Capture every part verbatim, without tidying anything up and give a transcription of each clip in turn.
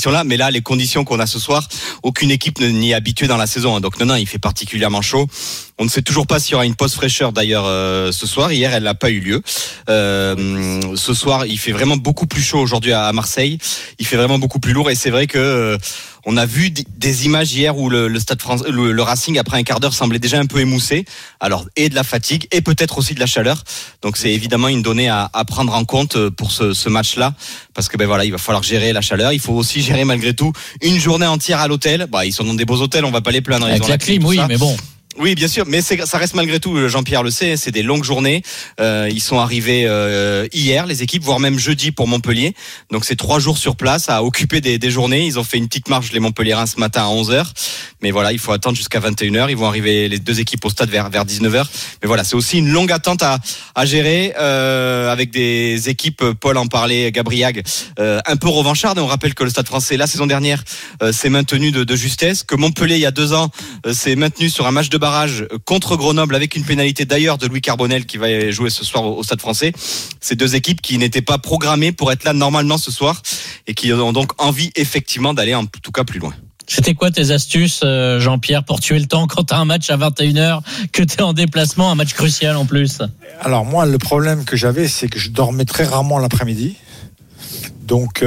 conditions-là. Mais là, les conditions qu'on a ce soir, aucune équipe n'y est habituée dans la saison. Donc non, non, il fait particulièrement chaud. On ne sait toujours pas s'il y aura une pause fraîcheur d'ailleurs euh, ce soir. Hier, elle n'a pas eu lieu. Euh, ce soir, il fait vraiment beaucoup plus chaud aujourd'hui à Marseille. Il fait vraiment beaucoup plus lourd et c'est vrai que euh, on a vu des images hier où le, le Stade français, le, le Racing après un quart d'heure semblait déjà un peu émoussé. Alors et de la fatigue et peut-être aussi de la chaleur. Donc c'est évidemment une donnée à, à prendre en compte pour ce, ce match-là parce que ben voilà, il va falloir gérer la chaleur. Il faut aussi gérer malgré tout une journée entière à l'hôtel. Bah ils sont dans des beaux hôtels, on va pas les plaindre. Ils Avec ont la, la clim, oui, ça. mais bon. Oui, bien sûr, mais c'est, ça reste malgré tout, Jean-Pierre le sait, c'est des longues journées. Euh, ils sont arrivés euh, hier, les équipes, voire même jeudi pour Montpellier. Donc c'est trois jours sur place à occuper des, des journées. Ils ont fait une petite marche, les Montpelliérains, ce matin à onze heures. Mais voilà, il faut attendre jusqu'à vingt et une heures. Ils vont arriver les deux équipes au stade vers, vers dix-neuf heures. Mais voilà, c'est aussi une longue attente à, à gérer euh, avec des équipes, Paul en parlait, Gabriag, euh, un peu revanchardes. On rappelle que le Stade français, la saison dernière, euh, s'est maintenu de, de justesse. Que Montpellier, il y a deux ans, euh, s'est maintenu sur un match de barrage contre Grenoble avec une pénalité d'ailleurs de Louis Carbonel qui va jouer ce soir au Stade français. Ces deux équipes qui n'étaient pas programmées pour être là normalement ce soir et qui ont donc envie effectivement d'aller en tout cas plus loin. C'était quoi tes astuces, Jean-Pierre, pour tuer le temps quand t'as un match à vingt et une heures, que t'es en déplacement, un match crucial en plus? Alors moi, le problème que j'avais, c'est que je dormais très rarement l'après-midi. Donc,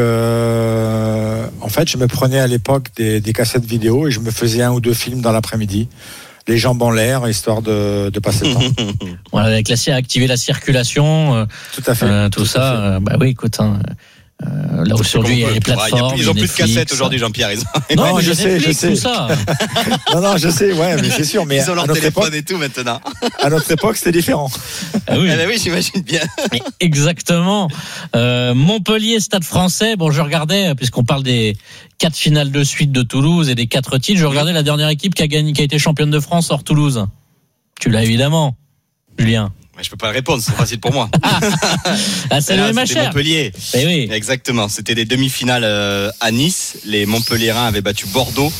euh, en fait, je me prenais à l'époque des, des cassettes vidéo et je me faisais un ou deux films dans l'après-midi. Les jambes en l'air, histoire de, de passer le temps. Voilà, avec la, activer la circulation, euh, tout à fait, euh, tout, tout ça. Euh, bah oui, écoute, hein, euh, là aujourd'hui il y a les plateformes. Ils ont plus Netflix. de cassettes aujourd'hui, Jean-Pierre. Ils ont... Non, non mais je sais, Netflix, je sais. Tout ça. non, non, je sais, ouais, mais c'est sûr. Mais ils ont leur téléphone époque, et tout maintenant. À notre époque, c'était différent. Ah oui. Eh ben oui, j'imagine bien. Exactement. Euh, Montpellier, Stade Français. Bon, je regardais puisqu'on parle des quatre finales de suite de Toulouse et des quatre titres. Je regardais la dernière équipe qui a gagné, qui a été championne de France hors Toulouse. Tu l'as évidemment, Julien. Mais je peux pas répondre, c'est facile pour moi. Ah, c'est le M H R. Montpellier. Eh oui. Exactement. C'était des demi-finales euh, à Nice. Les Montpelliérains avaient battu Bordeaux.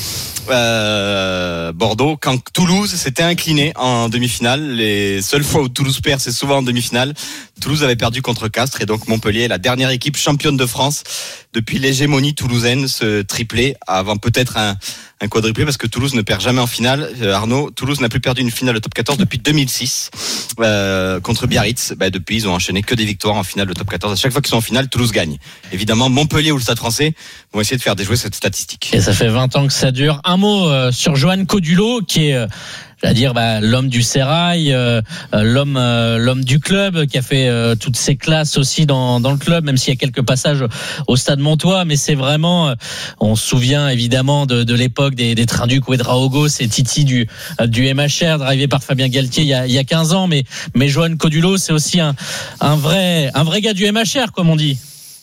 Euh, Bordeaux, quand Toulouse s'était incliné en demi-finale. Les seules fois où Toulouse perd, c'est souvent en demi-finale. Toulouse avait perdu contre Castres et donc Montpellier est la dernière équipe championne de France depuis l'hégémonie toulousaine, ce triplé avant peut-être un, un quadruplé parce que Toulouse ne perd jamais en finale. Euh, Arnaud, Toulouse n'a plus perdu une finale de top quatorze depuis deux mille six euh, contre Biarritz. Bah, depuis, ils ont enchaîné que des victoires en finale de top quatorze. À chaque fois qu'ils sont en finale, Toulouse gagne. Évidemment, Montpellier ou le Stade français vont essayer de faire déjouer cette statistique. Et ça fait vingt ans que ça dure. Un mot euh, sur Johan Codulot qui est... Euh... C'est-à-dire bah, l'homme du sérail, euh, l'homme, euh, l'homme du club qui a fait euh, toutes ses classes aussi dans, dans le club, même s'il y a quelques passages au Stade Montois. Mais c'est vraiment, euh, on se souvient évidemment de, de l'époque des, des Trinduc, Ouedraogo, c'est Titi du, du M H R, drivé par Fabien Galtier il y a, il y a quinze ans. Mais, mais Johan Codulot, c'est aussi un, un, vrai, un vrai gars du M H R, comme on dit.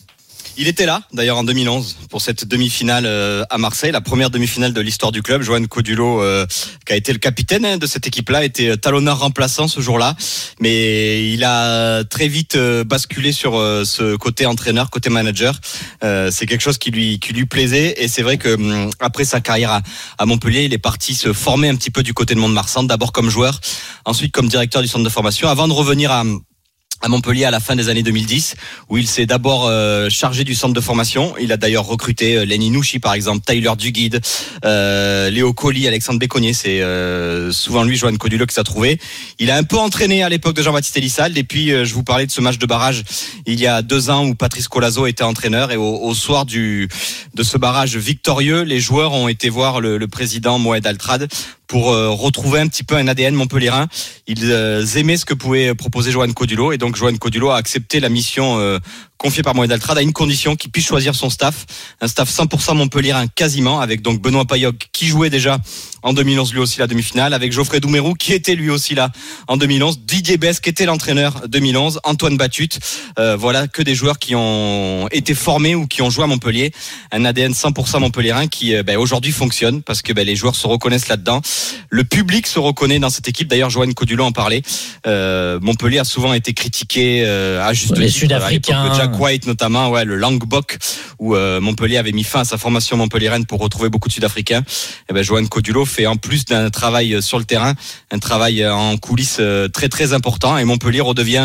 Il était là, d'ailleurs, en deux mille onze, pour cette demi-finale euh, à Marseille, la première demi-finale de l'histoire du club. Johan Codulot, euh, qui a été le capitaine hein, de cette équipe-là, était talonneur remplaçant ce jour-là. Mais il a très vite euh, basculé sur euh, ce côté entraîneur, côté manager. Euh, c'est quelque chose qui lui qui lui plaisait. Et c'est vrai que hum, après sa carrière à, à Montpellier, il est parti se former un petit peu du côté de Mont-de-Marsan, d'abord comme joueur, ensuite comme directeur du centre de formation, avant de revenir à... à Montpellier à la fin des années deux mille dix, où il s'est d'abord euh, chargé du centre de formation. Il a d'ailleurs recruté euh, Lenny Nouchi par exemple, Tyler Duguid, euh, Léo Colli, Alexandre Béconnier. C'est euh, souvent lui, Johan Codulot, qui s'est trouvé. Il a un peu entraîné à l'époque de Jean-Baptiste Elissalde. Et puis euh, je vous parlais de ce match de barrage il y a deux ans où Patrice Colazo était entraîneur. Et au, au soir du de ce barrage victorieux, les joueurs ont été voir le, le président Moed Altrad pour euh, retrouver un petit peu un A D N montpelliérain. Ils euh, aimaient ce que pouvait proposer Johan Codulot et donc Johan Codulot a accepté la mission euh, confiée par Moed Altrad à une condition, qu'il puisse choisir son staff, un staff cent pour cent montpelliérain quasiment, avec donc Benoît Payoc qui jouait déjà en deux mille onze lui aussi la demi-finale, avec Geoffrey Doumerou qui était lui aussi là en deux mille onze, Didier Besse qui était l'entraîneur deux mille onze, Antoine Batut, euh, voilà que des joueurs qui ont été formés ou qui ont joué à Montpellier, un A D N cent pour cent montpelliérain qui euh, ben, aujourd'hui fonctionne parce que ben, les joueurs se reconnaissent là-dedans. Le public se reconnaît dans cette équipe. D'ailleurs, Johan Codulot en parlait. Euh, Montpellier a souvent été critiqué euh, à juste les titre, Sud-Africains, de Jack White notamment, ouais, le Langbok, où euh, Montpellier avait mis fin à sa formation montpelliéraine pour retrouver beaucoup de Sud-Africains. Et ben Johan Codulot fait en plus d'un travail sur le terrain, un travail en coulisses très très important. Et Montpellier redevient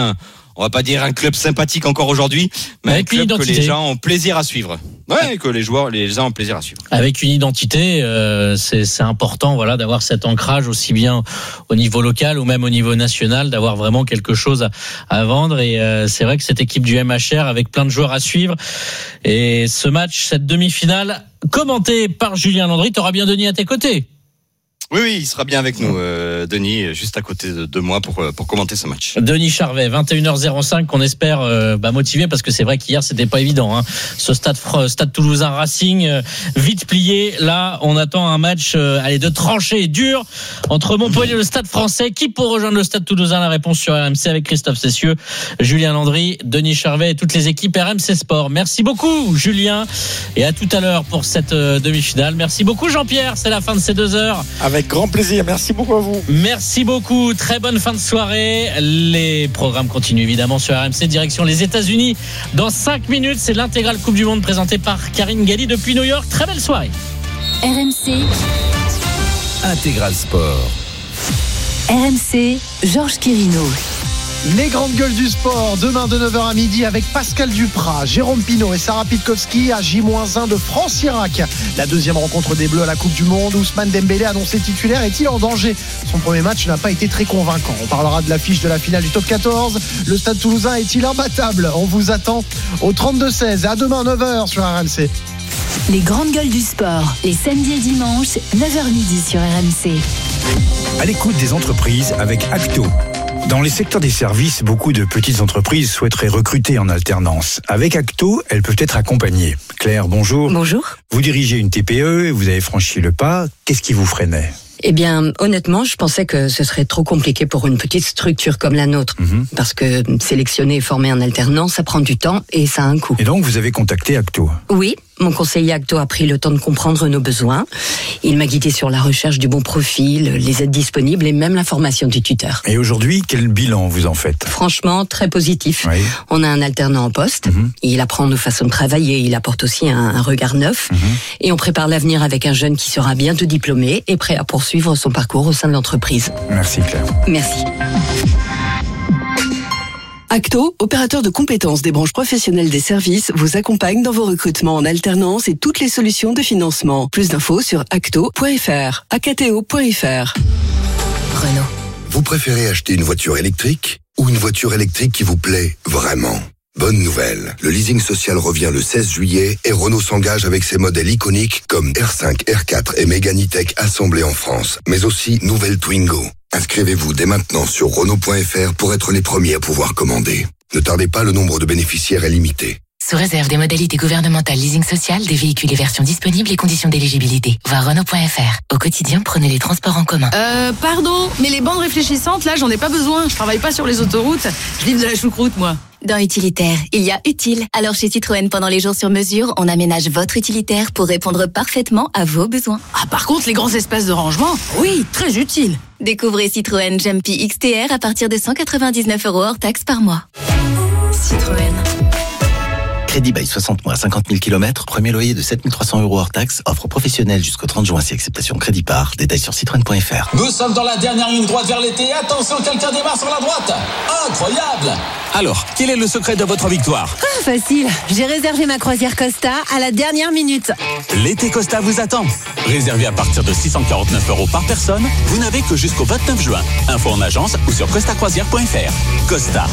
on va pas dire un club sympathique encore aujourd'hui, mais Avec un club que une les gens ont plaisir à suivre. Ouais, que les joueurs, les gens ont plaisir à suivre. Avec une identité, euh, c'est, c'est important, voilà, d'avoir cet ancrage aussi bien au niveau local ou même au niveau national, d'avoir vraiment quelque chose à, à vendre. Et euh, c'est vrai que cette équipe du M H R, avec plein de joueurs à suivre, et ce match, cette demi-finale, commenté par Julien Landry, t'auras bien Denis à tes côtés. Oui, oui, il sera bien avec nous, euh, Denis, juste à côté de, de moi pour pour commenter ce match. Denis Charvet, vingt et une heures cinq, qu'on espère euh, bah, motiver, parce que c'est vrai qu'hier c'était pas évident. Hein. Ce stade stade Toulousain Racing, euh, vite plié. Là, on attend un match, euh, allez, de tranchée dur entre Montpellier et le Stade Français. Qui pour rejoindre le Stade Toulousain? La réponse sur R M C avec Christophe Cessieux, Julien Landry, Denis Charvet et toutes les équipes R M C Sport. Merci beaucoup, Julien, et à tout à l'heure pour cette euh, demi-finale. Merci beaucoup, Jean-Pierre. C'est la fin de ces deux heures. Avec grand plaisir, merci beaucoup à vous. Merci beaucoup, très bonne fin de soirée. Les programmes continuent évidemment sur R M C, direction les États-Unis. Dans cinq minutes, c'est l'intégrale Coupe du Monde présentée par Karine Galli depuis New York. Très belle soirée. R M C Intégral Sport. R M C, Georges Quirino. Les grandes gueules du sport, demain de neuf heures à midi avec Pascal Duprat, Jérôme Pinault et Sarah Pitkowski à J moins un de France-Irak. La deuxième rencontre des Bleus à la Coupe du Monde, Ousmane Dembélé annoncé titulaire, est-il en danger? Son premier match n'a pas été très convaincant. On parlera de l'affiche de la finale du top quatorze. Le Stade Toulousain est-il imbattable? On vous attend au trente-deux seize et à demain neuf heures sur R M C. Les grandes gueules du sport, les samedis et dimanches, neuf heures midi sur R M C. À l'écoute des entreprises avec Acto. Dans les secteurs des services, beaucoup de petites entreprises souhaiteraient recruter en alternance. Avec Acto, elles peuvent être accompagnées. Claire, bonjour. Bonjour. Vous dirigez une T P E, vous avez franchi le pas. Qu'est-ce qui vous freinait ? Eh bien, honnêtement, je pensais que ce serait trop compliqué pour une petite structure comme la nôtre. Mmh. Parce que sélectionner et former en alternance, ça prend du temps et ça a un coût. Et donc, vous avez contacté Acto ? Oui, mon conseiller Acto a pris le temps de comprendre nos besoins. Il m'a guidé sur la recherche du bon profil, les aides disponibles et même la formation du tuteur. Et aujourd'hui, quel bilan vous en faites ? Franchement, très positif. Oui. On a un alternant en poste. Mmh. Il apprend nos façons de travailler. Il apporte aussi un, un regard neuf. Mmh. Et on prépare l'avenir avec un jeune qui sera bientôt diplômé et prêt à poursuivre suivre son parcours au sein de l'entreprise. Merci Claire. Merci. Acto, opérateur de compétences des branches professionnelles des services, vous accompagne dans vos recrutements en alternance et toutes les solutions de financement. Plus d'infos sur acto point f r, acto point f r. Renault. Vous préférez acheter une voiture électrique ou une voiture électrique qui vous plaît vraiment ? Bonne nouvelle, le leasing social revient le seize juillet et Renault s'engage avec ses modèles iconiques comme R cinq, R quatre et Mégane E-Tech assemblés en France, mais aussi nouvelle Twingo. Inscrivez-vous dès maintenant sur Renault point f r pour être les premiers à pouvoir commander. Ne tardez pas, le nombre de bénéficiaires est limité. Sous réserve des modalités gouvernementales leasing social, des véhicules et versions disponibles et conditions d'éligibilité. Voir Renault point f r. Au quotidien, prenez les transports en commun. Euh, pardon, mais les bandes réfléchissantes, là, j'en ai pas besoin. Je travaille pas sur les autoroutes. Je livre de la choucroute, moi. Dans utilitaire, il y a utile. Alors chez Citroën, pendant les jours sur mesure, on aménage votre utilitaire pour répondre parfaitement à vos besoins. Ah, par contre, les grands espaces de rangement, oui, très utile. Découvrez Citroën Jumpy X T R à partir de cent quatre-vingt-dix-neuf euros hors taxe par mois. Citroën. Crédit bail soixante mois, cinquante mille kilomètres, premier loyer de sept mille trois cents euros hors taxe, offre professionnelle jusqu'au trente juin si acceptation crédit par, détail sur citroën point f r. Nous sommes dans la dernière ligne droite vers l'été, attention, quelqu'un démarre sur la droite. Incroyable! Alors, quel est le secret de votre victoire? Ah, facile, j'ai réservé ma croisière Costa à la dernière minute. L'été Costa vous attend. Réservé à partir de six cent quarante-neuf euros par personne, vous n'avez que jusqu'au vingt-neuf juin. Info en agence ou sur costa croisière point f r. Costa.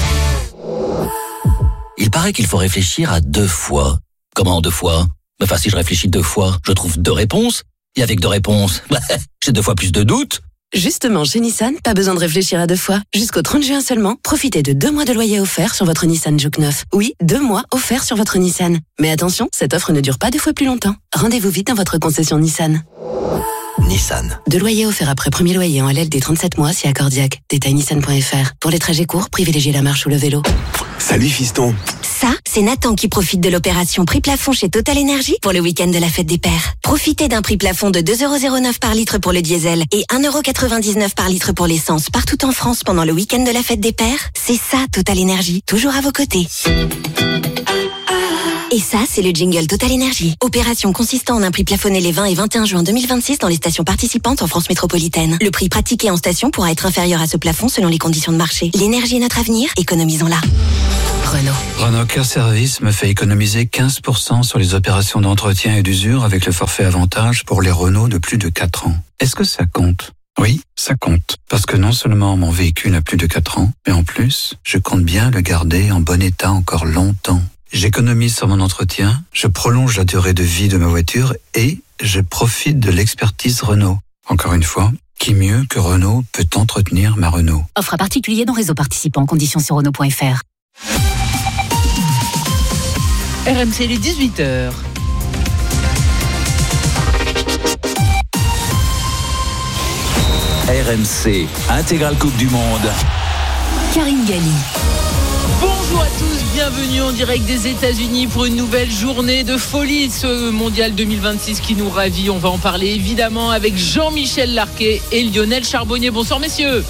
Il paraît qu'il faut réfléchir à deux fois. Comment deux fois? Enfin, si je réfléchis deux fois, je trouve deux réponses. Et avec deux réponses, j'ai deux fois plus de doutes. Justement, chez Nissan, pas besoin de réfléchir à deux fois. Jusqu'au trente juin seulement, profitez de deux mois de loyer offert sur votre Nissan Juke neuf. Oui, deux mois offerts sur votre Nissan. Mais attention, cette offre ne dure pas deux fois plus longtemps. Rendez-vous vite dans votre concession Nissan. Nissan. Deux loyers offerts après premier loyer en L L D trente-sept mois si accordiaque. Détail nissan point f r. Pour les trajets courts, privilégiez la marche ou le vélo. Salut fiston. Ça, c'est Nathan qui profite de l'opération prix plafond chez Total Energy pour le week-end de la fête des pères. Profitez d'un prix plafond de deux euros zéro neuf par litre pour le diesel et un euro quatre-vingt-dix-neuf par litre pour l'essence partout en France pendant le week-end de la fête des pères. C'est ça Total Energy, toujours à vos côtés. Et ça, c'est le jingle Total Énergie. Opération consistant en un prix plafonné les vingt et vingt et un juin deux mille vingt-six dans les stations participantes en France métropolitaine. Le prix pratiqué en station pourra être inférieur à ce plafond selon les conditions de marché. L'énergie est notre avenir, économisons-la. Renault. Renault Care Service me fait économiser quinze pour cent sur les opérations d'entretien et d'usure avec le forfait avantage pour les Renault de plus de quatre ans. Est-ce que ça compte ? Oui, ça compte. Parce que non seulement mon véhicule a plus de quatre ans, mais en plus, je compte bien le garder en bon état encore longtemps. J'économise sur mon entretien, je prolonge la durée de vie de ma voiture et je profite de l'expertise Renault. Encore une fois, qui mieux que Renault peut entretenir ma Renault ? Offre à particulier dans réseau participant. Conditions sur Renault point F R. R M C, les dix-huit heures. R M C, intégrale Coupe du Monde. Karine Galli. Bonjour à tous, bienvenue en direct des États-Unis pour une nouvelle journée de folie, ce mondial deux mille vingt-six qui nous ravit. On va en parler évidemment avec Jean-Michel Larquet et Lionel Charbonnier. Bonsoir messieurs.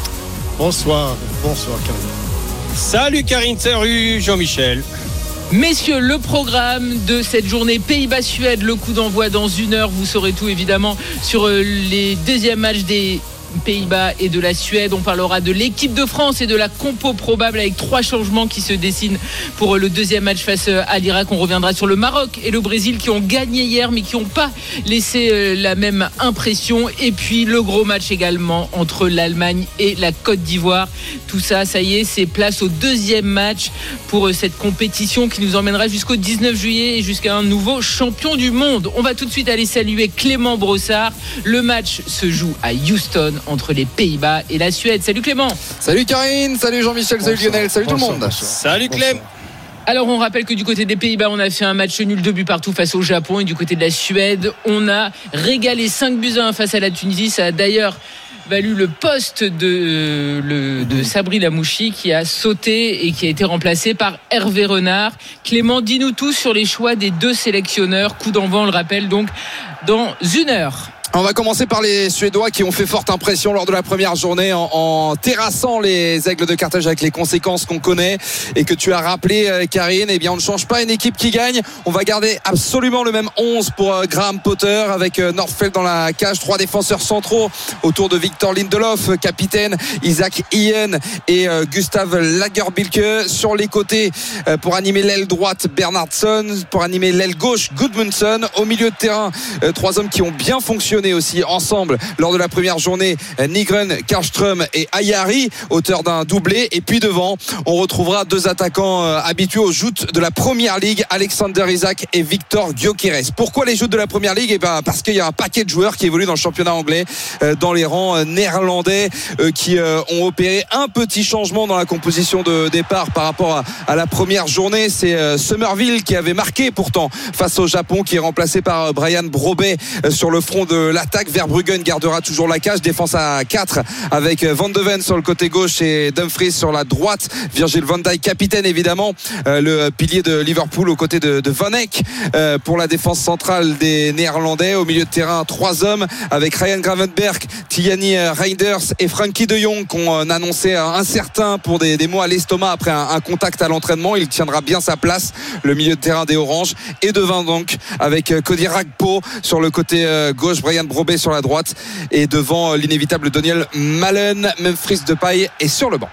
Bonsoir, bonsoir Karine. Salut Karine, salut Jean-Michel. Messieurs, le programme de cette journée Pays-Bas-Suède, le coup d'envoi dans une heure. Vous saurez tout évidemment sur les deuxièmes matchs des Pays-Bas et de la Suède. On parlera de l'équipe de France et de la compo probable avec trois changements qui se dessinent pour le deuxième match face à l'Irak. On reviendra sur le Maroc et le Brésil qui ont gagné hier mais qui n'ont pas laissé la même impression. Et puis le gros match également entre l'Allemagne et la Côte d'Ivoire. Tout ça, ça y est, c'est place au deuxième match pour cette compétition qui nous emmènera jusqu'au dix-neuf juillet et jusqu'à un nouveau champion du monde. On va tout de suite aller saluer Clément Brossard. Le match se joue à Houston entre les Pays-Bas et la Suède. Salut Clément. Salut Karine, salut Jean-Michel, salut Lionel, salut tout le monde. Salut Clem. Alors on rappelle que du côté des Pays-Bas on a fait un match nul, deux buts partout face au Japon, et du côté de la Suède on a régalé cinq buts à un face à la Tunisie. Ça a d'ailleurs valu le poste de, le, de Sabri Lamouchi qui a sauté et qui a été remplacé par Hervé Renard. Clément, dis-nous tout sur les choix des deux sélectionneurs. Coup d'envoi, on le rappelle donc dans une heure. On va commencer par les Suédois qui ont fait forte impression lors de la première journée en, en terrassant les Aigles de Carthage avec les conséquences qu'on connaît et que tu as rappelé Karine. Eh bien on ne change pas une équipe qui gagne. On va garder absolument le même onze pour euh, Graham Potter avec euh, Nordfeldt dans la cage, trois défenseurs centraux autour de Victor Lindelof, capitaine, Isaac Hien et euh, Gustav Lagerbilke. Sur les côtés euh, pour animer l'aile droite Bernhardsson, pour animer l'aile gauche Gudmundsson. Au milieu de terrain, euh, trois hommes qui ont bien fonctionné aussi ensemble lors de la première journée, Nygren, Karlström et Ayari, auteur d'un doublé. Et puis devant on retrouvera deux attaquants euh, habitués aux joutes de la première ligue, Alexander Isak et Victor Gyökeres. Pourquoi les joutes de la première ligue? Eh ben, parce qu'il y a un paquet de joueurs qui évoluent dans le championnat anglais, euh, dans les rangs euh, néerlandais, euh, qui euh, ont opéré un petit changement dans la composition de départ par rapport à, à la première journée. C'est euh, Somerville qui avait marqué pourtant face au Japon, qui est remplacé par euh, Brian Brobbey euh, sur le front de l'attaque. Verbruggen gardera toujours la cage, défense à quatre avec Van de Ven sur le côté gauche et Dumfries sur la droite. Virgil van Dijk capitaine évidemment, euh, le pilier de Liverpool aux côtés de, de Van Eyck euh, pour la défense centrale des Néerlandais. Au milieu de terrain, trois hommes avec Ryan Gravenberch, Tijani Reinders et Frankie de Jong qu'on euh, annonçait incertain pour des, des mots à l'estomac après un, un contact à l'entraînement. Il tiendra bien sa place, le milieu de terrain des Oranges. Et devant donc avec Cody Gakpo sur le côté euh, gauche, Brian Brobbey sur la droite et devant l'inévitable Daniel Malen. Memphis Depay est sur le banc.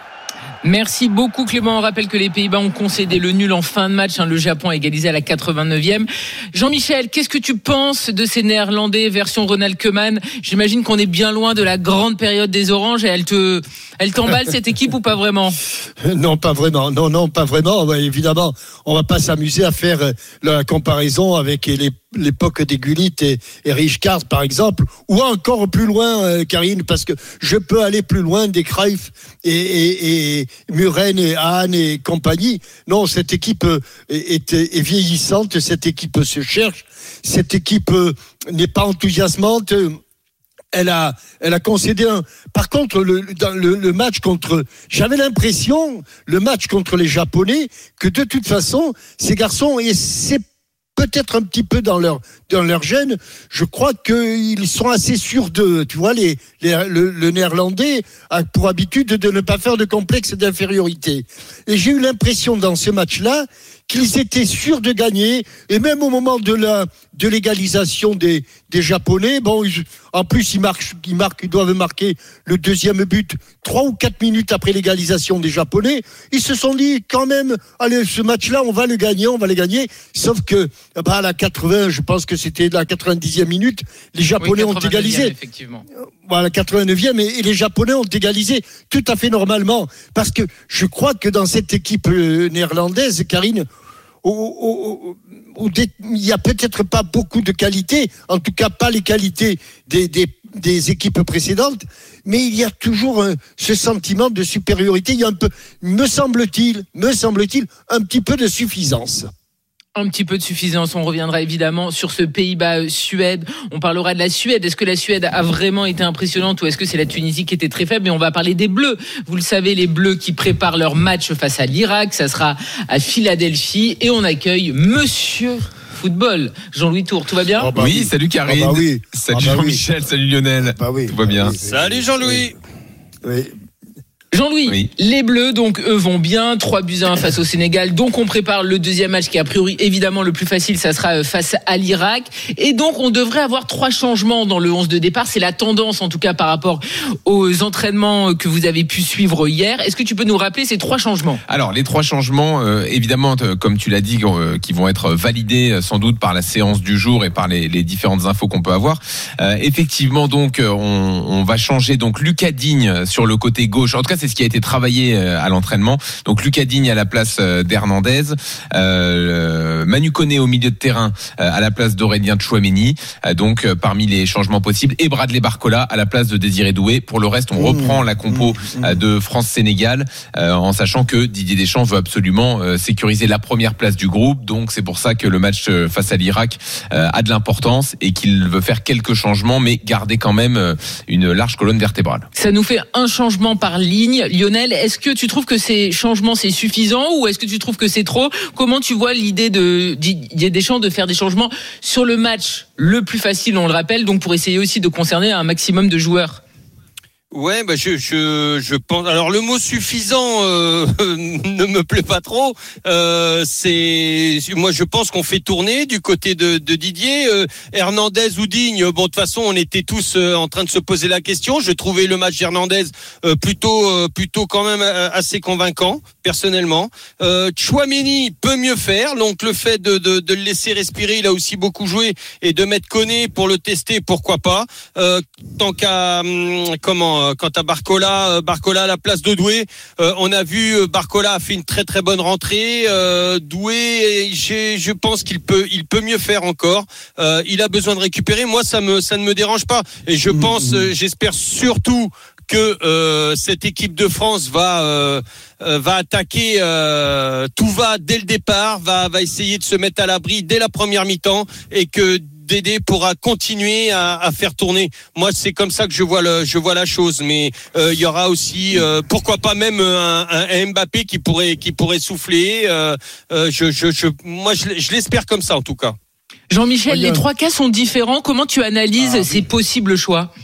Merci beaucoup Clément. On rappelle que les Pays-Bas ont concédé le nul en fin de match. Le Japon a égalisé à la quatre-vingt-neuvième. Jean-Michel, qu'est-ce que tu penses de ces Néerlandais version Ronald Koeman? J'imagine qu'on est bien loin de la grande période des Oranges. Et elle te, elle t'emballe cette équipe ou pas vraiment? Non, pas vraiment. Non, non, pas vraiment. Bah, évidemment, on va pas s'amuser à faire la comparaison avec les l'époque des Gullit et, et Rijkaard par exemple, ou encore plus loin euh, Karine, parce que je peux aller plus loin des Cruyff et, et, et Muren et Hahn et compagnie. Non, cette équipe est, est, est vieillissante, cette équipe se cherche, cette équipe n'est pas enthousiasmante. Elle a, elle a concédé un. Par contre, le, dans le, le match contre, j'avais l'impression, le match contre les Japonais, que de toute façon, ces garçons, et c'est peut-être un petit peu dans leur dans leur gène, je crois qu'ils sont assez sûrs d'eux. Tu vois, les, les le, le néerlandais a pour habitude de ne pas faire de complexe d'infériorité. Et j'ai eu l'impression dans ce match-là qu'ils étaient sûrs de gagner. Et même au moment de la de l'égalisation des des Japonais, bon, ils, en plus ils marquent, ils marquent, ils doivent marquer le deuxième but trois ou quatre minutes après l'égalisation des Japonais. Ils se sont dit quand même, allez, ce match-là, on va le gagner, on va le gagner. Sauf que bah, à la quatre-vingts, je pense que c'était la quatre-vingt-dixième minute, les Japonais oui, ont égalisé. Effectivement. Voilà, quatre-vingt-neuvième, et, et les Japonais ont égalisé tout à fait normalement. Parce que je crois que dans cette équipe euh, néerlandaise, Karine, au, au, au, il y a peut-être pas beaucoup de qualités, en tout cas pas les qualités des, des, des équipes précédentes, mais il y a toujours un, ce sentiment de supériorité. Il y a un peu, me semble-t-il, me semble-t-il, un petit peu de suffisance. Un petit peu de suffisance. On reviendra évidemment sur ce Pays-Bas-Suède. On parlera de la Suède. Est-ce que la Suède a vraiment été impressionnante ou est-ce que c'est la Tunisie qui était très faible? Mais on va parler des Bleus. Vous le savez, les Bleus qui préparent leur match face à l'Irak. Ça sera à Philadelphie et on accueille Monsieur Football, Jean-Louis Tour. Tout va bien? oh bah oui, oui, salut Karine. Oh bah oui. Salut oh bah Jean-Michel, oui. salut Lionel. Bah oui. Tout va bien. Oui, salut Jean-Louis. Oui. Jean-Louis, oui. Les Bleus, donc, eux vont bien. trois buts à un face au Sénégal. Donc, on prépare le deuxième match qui, a priori, évidemment, le plus facile, ça sera face à l'Irak. Et donc, on devrait avoir trois changements dans le onze de départ. C'est la tendance, en tout cas, par rapport aux entraînements que vous avez pu suivre hier. Est-ce que tu peux nous rappeler ces trois changements? Alors, les trois changements, euh, évidemment, t- comme tu l'as dit, euh, qui vont être validés, euh, sans doute, par la séance du jour et par les, les différentes infos qu'on peut avoir. Euh, effectivement, donc, on, on va changer, donc, Lucas Digne sur le côté gauche. En tout cas, c'est ce qui a été travaillé à l'entraînement. Donc Lucas Digne à la place d'Hernandez, euh, Manu Koné au milieu de terrain à la place d'Aurélien Tchouaméni. Donc parmi les changements possibles, et Bradley Barcola à la place de Désiré Doué. Pour le reste, on reprend la compo de France-Sénégal, en sachant que Didier Deschamps veut absolument sécuriser la première place du groupe. Donc c'est pour ça que le match face à l'Irak a de l'importance et qu'il veut faire quelques changements, mais garder quand même une large colonne vertébrale. Ça nous fait un changement par ligne. Lionel, est-ce que tu trouves que ces changements c'est suffisant ou est-ce que tu trouves que c'est trop? Comment tu vois l'idée de Didier Deschamps de faire des changements sur le match le plus facile, on le rappelle, donc pour essayer aussi de concerner un maximum de joueurs? Ouais, bah je je je pense. Alors le mot suffisant euh, ne me plaît pas trop. Euh, c'est moi je pense qu'on fait tourner du côté de, de Didier. Euh, Hernandez ou Digne. Bon de toute façon on était tous euh, en train de se poser la question. Je trouvais le match d'Hernandez euh, plutôt euh, plutôt quand même assez convaincant personnellement. Euh, Tchouaméni peut mieux faire. Donc le fait de, de de le laisser respirer, il a aussi beaucoup joué et de mettre Koné pour le tester, pourquoi pas. Euh, tant qu'à hum, comment quant à Barcola, Barcola à la place de Doué, euh, on a vu Barcola a fait une très très bonne rentrée. Euh, Doué, je, je pense qu'il peut, il peut mieux faire encore. Euh, il a besoin de récupérer. Moi, ça me, ça ne me dérange pas. Et je pense, euh, j'espère surtout que euh, cette équipe de France va euh, euh, va attaquer euh, tout va dès le départ, va va essayer de se mettre à l'abri dès la première mi-temps et que Dédé pourra continuer à, à faire tourner. Moi, c'est comme ça que je vois le, je vois la chose. Mais euh, il y aura aussi, euh, pourquoi pas même un, un, un Mbappé qui pourrait, qui pourrait souffler. Euh, euh, je, je, je, moi, je, je l'espère comme ça en tout cas. Jean-Michel, les trois cas sont différents. Comment tu analyses ah, ces oui. possibles choix?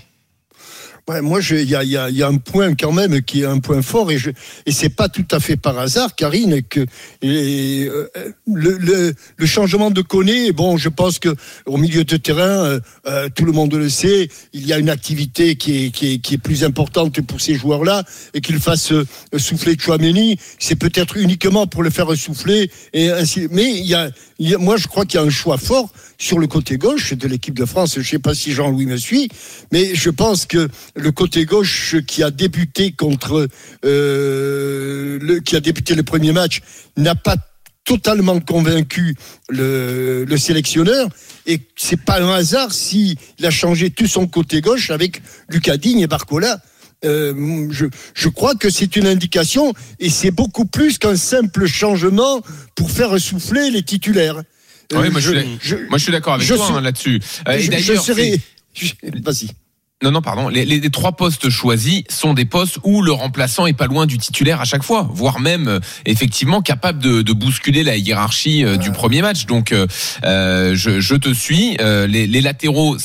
Ouais, moi, il y a, y, a, y a un point quand même qui est un point fort et, je, et c'est pas tout à fait par hasard, Karine, que et, euh, le, le, le changement de Koné, bon, je pense que au milieu de terrain, euh, tout le monde le sait, il y a une activité qui est, qui est, qui est plus importante pour ces joueurs-là et qu'il fasse euh, souffler Tchouaméni, c'est peut-être uniquement pour le faire souffler et ainsi. Mais il y a, il y a, moi, je crois qu'il y a un choix fort sur le côté gauche de l'équipe de France. Je ne sais pas si Jean-Louis me suit, mais je pense que le côté gauche qui a débuté contre, euh, le, qui a débuté le premier match, n'a pas totalement convaincu le, le sélectionneur. Et c'est pas un hasard s'il a changé tout son côté gauche avec Lucas Digne et Barcola. Euh, je, je crois que c'est une indication et c'est beaucoup plus qu'un simple changement pour faire souffler les titulaires. Oui, euh, moi, je, je, moi je suis d'accord avec toi suis, hein, là-dessus. Euh, et je, d'ailleurs, je serais... je, vas-y. Non, non, pardon. Les, les, les trois postes choisis sont des postes où le remplaçant est pas loin du titulaire à chaque fois, voire même euh, effectivement capable de, de bousculer la hiérarchie euh, du premier match. Donc, euh, je, je te suis. Euh, les, les latéraux,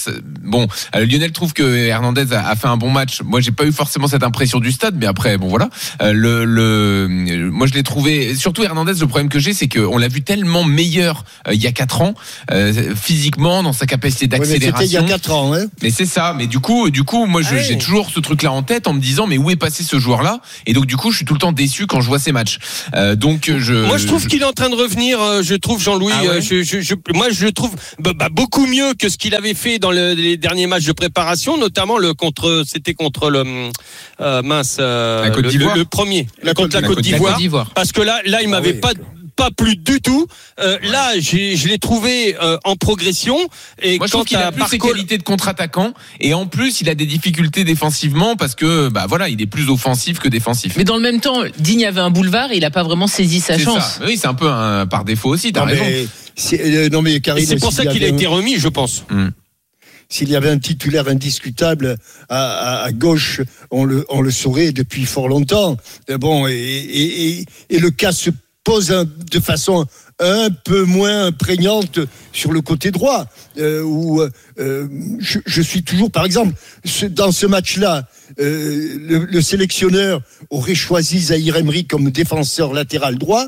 bon, euh, Lionel trouve que Hernandez a, a fait un bon match. Moi, j'ai pas eu forcément cette impression du stade, mais après, bon voilà. Euh, le, le, moi, je l'ai trouvé. Surtout Hernandez, le problème que j'ai, c'est qu'on l'a vu tellement meilleur euh, il y a quatre ans, euh, physiquement, dans sa capacité d'accélération. Ouais, mais c'était il y a quatre ans, hein. Mais c'est ça. Mais du coup, du coup, moi, je, ah, j'ai oui. toujours ce truc-là en tête, en me disant, mais où est passé ce joueur-là? Et donc, du coup, je suis tout le temps déçu quand je vois ces matchs. Euh, donc, je. Moi, je trouve je... qu'il est en train de revenir. Je trouve Jean-Louis. Ah ouais. je, je, je, moi, je le trouve bah, bah, beaucoup mieux que ce qu'il avait fait dans le, les derniers matchs de préparation, notamment le contre. C'était contre le euh, mince. Euh, la Côte le, d'Ivoire. Le, le premier. La contre la, la Côte, Côte d'Ivoire, d'Ivoire. Parce que là, là, il m'avait ah, oui. pas. pas plu du tout. Euh, ouais. Là, j'ai, je l'ai trouvé euh, en progression. Et moi, je quand trouve qu'il a plus Barco... ses qualités de contre-attaquant, et en plus, il a des difficultés défensivement parce que, bah voilà, il est plus offensif que défensif. Mais dans le même temps, Digne avait un boulevard et il a pas vraiment saisi sa c'est chance. Ça. Oui, c'est un peu un par défaut aussi. T'as non, raison. Mais c'est, euh, non mais Karine, et c'est pour ça qu'il a été remis, je pense. Hum. S'il y avait un titulaire indiscutable à, à, à gauche, on le, on le saurait depuis fort longtemps. Bon, et, et, et, et le cas se pose un, de façon un peu moins prégnante sur le côté droit, euh, où euh, je, je suis toujours, par exemple, ce, dans ce match-là, euh, le, le sélectionneur aurait choisi Zahir Emery comme défenseur latéral droit.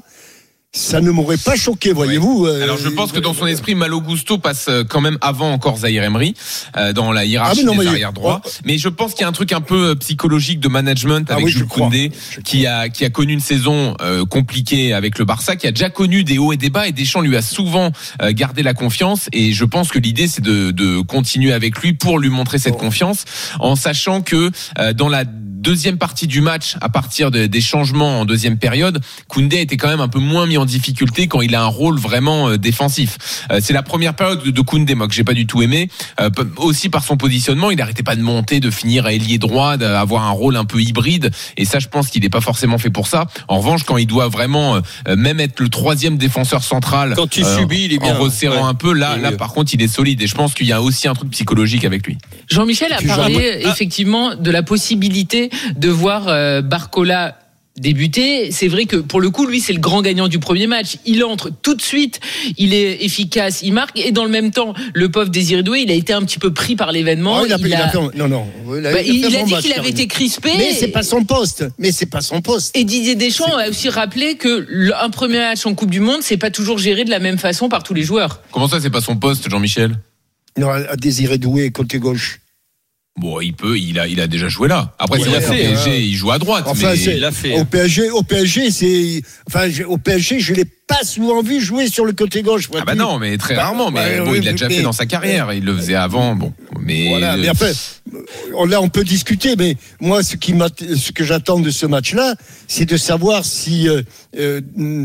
Ça ne m'aurait pas choqué, voyez-vous. Ouais. Alors je pense que dans son esprit, Malo Gusto passe quand même avant encore Zahir Emery euh, dans la hiérarchie ah, non, des arrières droits. Oh. Mais je pense qu'il y a un truc un peu psychologique de management avec ah, oui, Jules Koundé, qui a qui a connu une saison euh, compliquée avec le Barça, qui a déjà connu des hauts et des bas, et Deschamps lui a souvent euh, gardé la confiance. Et je pense que l'idée c'est de de continuer avec lui pour lui montrer cette oh. confiance, en sachant que euh, dans la deuxième partie du match, à partir de, des changements en deuxième période, Koundé était quand même un peu moins mis en difficulté quand il a un rôle vraiment euh, défensif. Euh, c'est la première période de, de Koundé, moi, que j'ai pas du tout aimé. Euh, aussi par son positionnement, il n'arrêtait pas de monter, de finir à ailier droit, d'avoir un rôle un peu hybride. Et ça, je pense qu'il n'est pas forcément fait pour ça. En revanche, quand il doit vraiment euh, même être le troisième défenseur central, quand il euh, subit, il est bien, en resserrant ouais. un peu, là, là, par contre, il est solide. Et je pense qu'il y a aussi un truc psychologique avec lui. Jean-Michel a parlé ah. effectivement de la possibilité de voir euh, Barcola débuter. C'est vrai que pour le coup, lui, c'est le grand gagnant du premier match. Il entre tout de suite, il est efficace, il marque, et dans le même temps, le pauvre Désiré Doué, il a été un petit peu pris par l'événement. Oh, il a, il il a... a fait, non, non. Il a, bah, il a, il a dit match, qu'il avait été crispé. Mais c'est pas son poste. Mais c'est pas son poste. Et Didier Deschamps c'est... a aussi rappelé que un premier match en Coupe du Monde, c'est pas toujours géré de la même façon par tous les joueurs. Comment ça, c'est pas son poste, Jean-Michel? Non, à Désiré Doué, côté gauche. Bon, il peut, il a, il a déjà joué là. Après, ouais, c'est il a fait, fait, P S G, hein. il joue à droite. Enfin, mais c'est, il a fait. Au P S G, au P S G, c'est, enfin, au P S G, je l'ai pas souvent vu jouer sur le côté gauche. Ah bah non, mais très rarement. Mais bah, bon, oui, il l'a déjà mais, fait dans sa carrière. Il le faisait avant. Bon, mais voilà. Mais après, là, on peut discuter. Mais moi, ce qui m'a, ce que j'attends de ce match-là, c'est de savoir si euh, euh,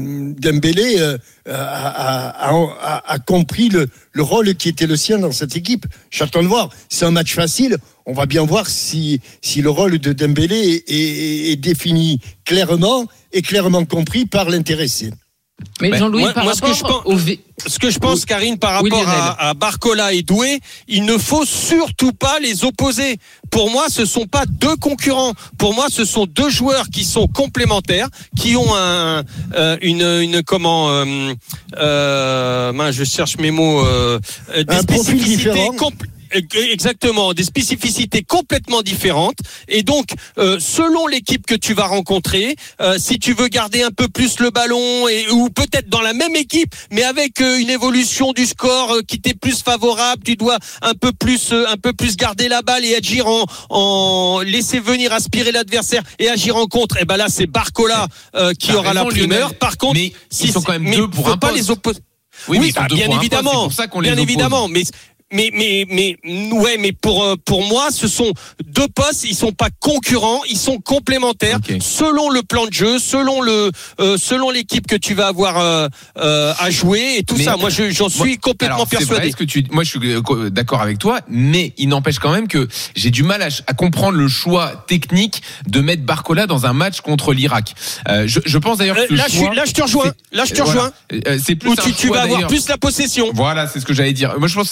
Dembélé euh, a, a, a, a compris le, le rôle qui était le sien dans cette équipe. J'attends de voir. C'est un match facile. On va bien voir si, si le rôle de Dembélé est, est, est défini clairement et clairement compris par l'intéressé. Mais Jean-Louis, moi, par moi, rapport ce que je pense, au... ce que je pense, Karine, par rapport oui, à, à Barcola et Doué, il ne faut surtout pas les opposer. Pour moi, ce sont pas deux concurrents. Pour moi, ce sont deux joueurs qui sont complémentaires, qui ont un, euh, une, une, comment, euh, euh, mince, je cherche mes mots, euh, des un profil différent. Compl- Exactement, des spécificités complètement différentes. Et donc, euh, selon l'équipe que tu vas rencontrer, euh, si tu veux garder un peu plus le ballon, et ou peut-être dans la même équipe, mais avec euh, une évolution du score euh, qui t'est plus favorable, tu dois un peu plus, euh, un peu plus garder la balle et agir en, en laisser venir aspirer l'adversaire et agir en contre. Et ben là, c'est Barcola euh, qui T'as aura raison, la primeur. Lionel, Par contre, mais si ils sont quand même deux pour faut un pas poste. les opposer. Oui, oui mais bah, bien évidemment, c'est pour ça qu'on les bien oppose. évidemment, mais Mais, mais, mais, ouais, mais pour, pour moi, ce sont deux postes, ils sont pas concurrents, ils sont complémentaires, okay. selon le plan de jeu, selon le, euh, selon l'équipe que tu vas avoir, euh, euh, à jouer et tout mais, ça. Moi, je, j'en suis moi, complètement alors, persuadé. C'est vrai, que tu, moi, je suis d'accord avec toi, mais il n'empêche quand même que j'ai du mal à, à comprendre le choix technique de mettre Barcola dans un match contre l'Irak. Euh, je, je pense d'ailleurs que là, le choix, je, là, je te rejoins. Là, je te voilà. rejoins. Euh, c'est plus où un tu, tu vas avoir plus la possession. Voilà, c'est ce que j'allais dire. Moi, je pense que c'est plus un choix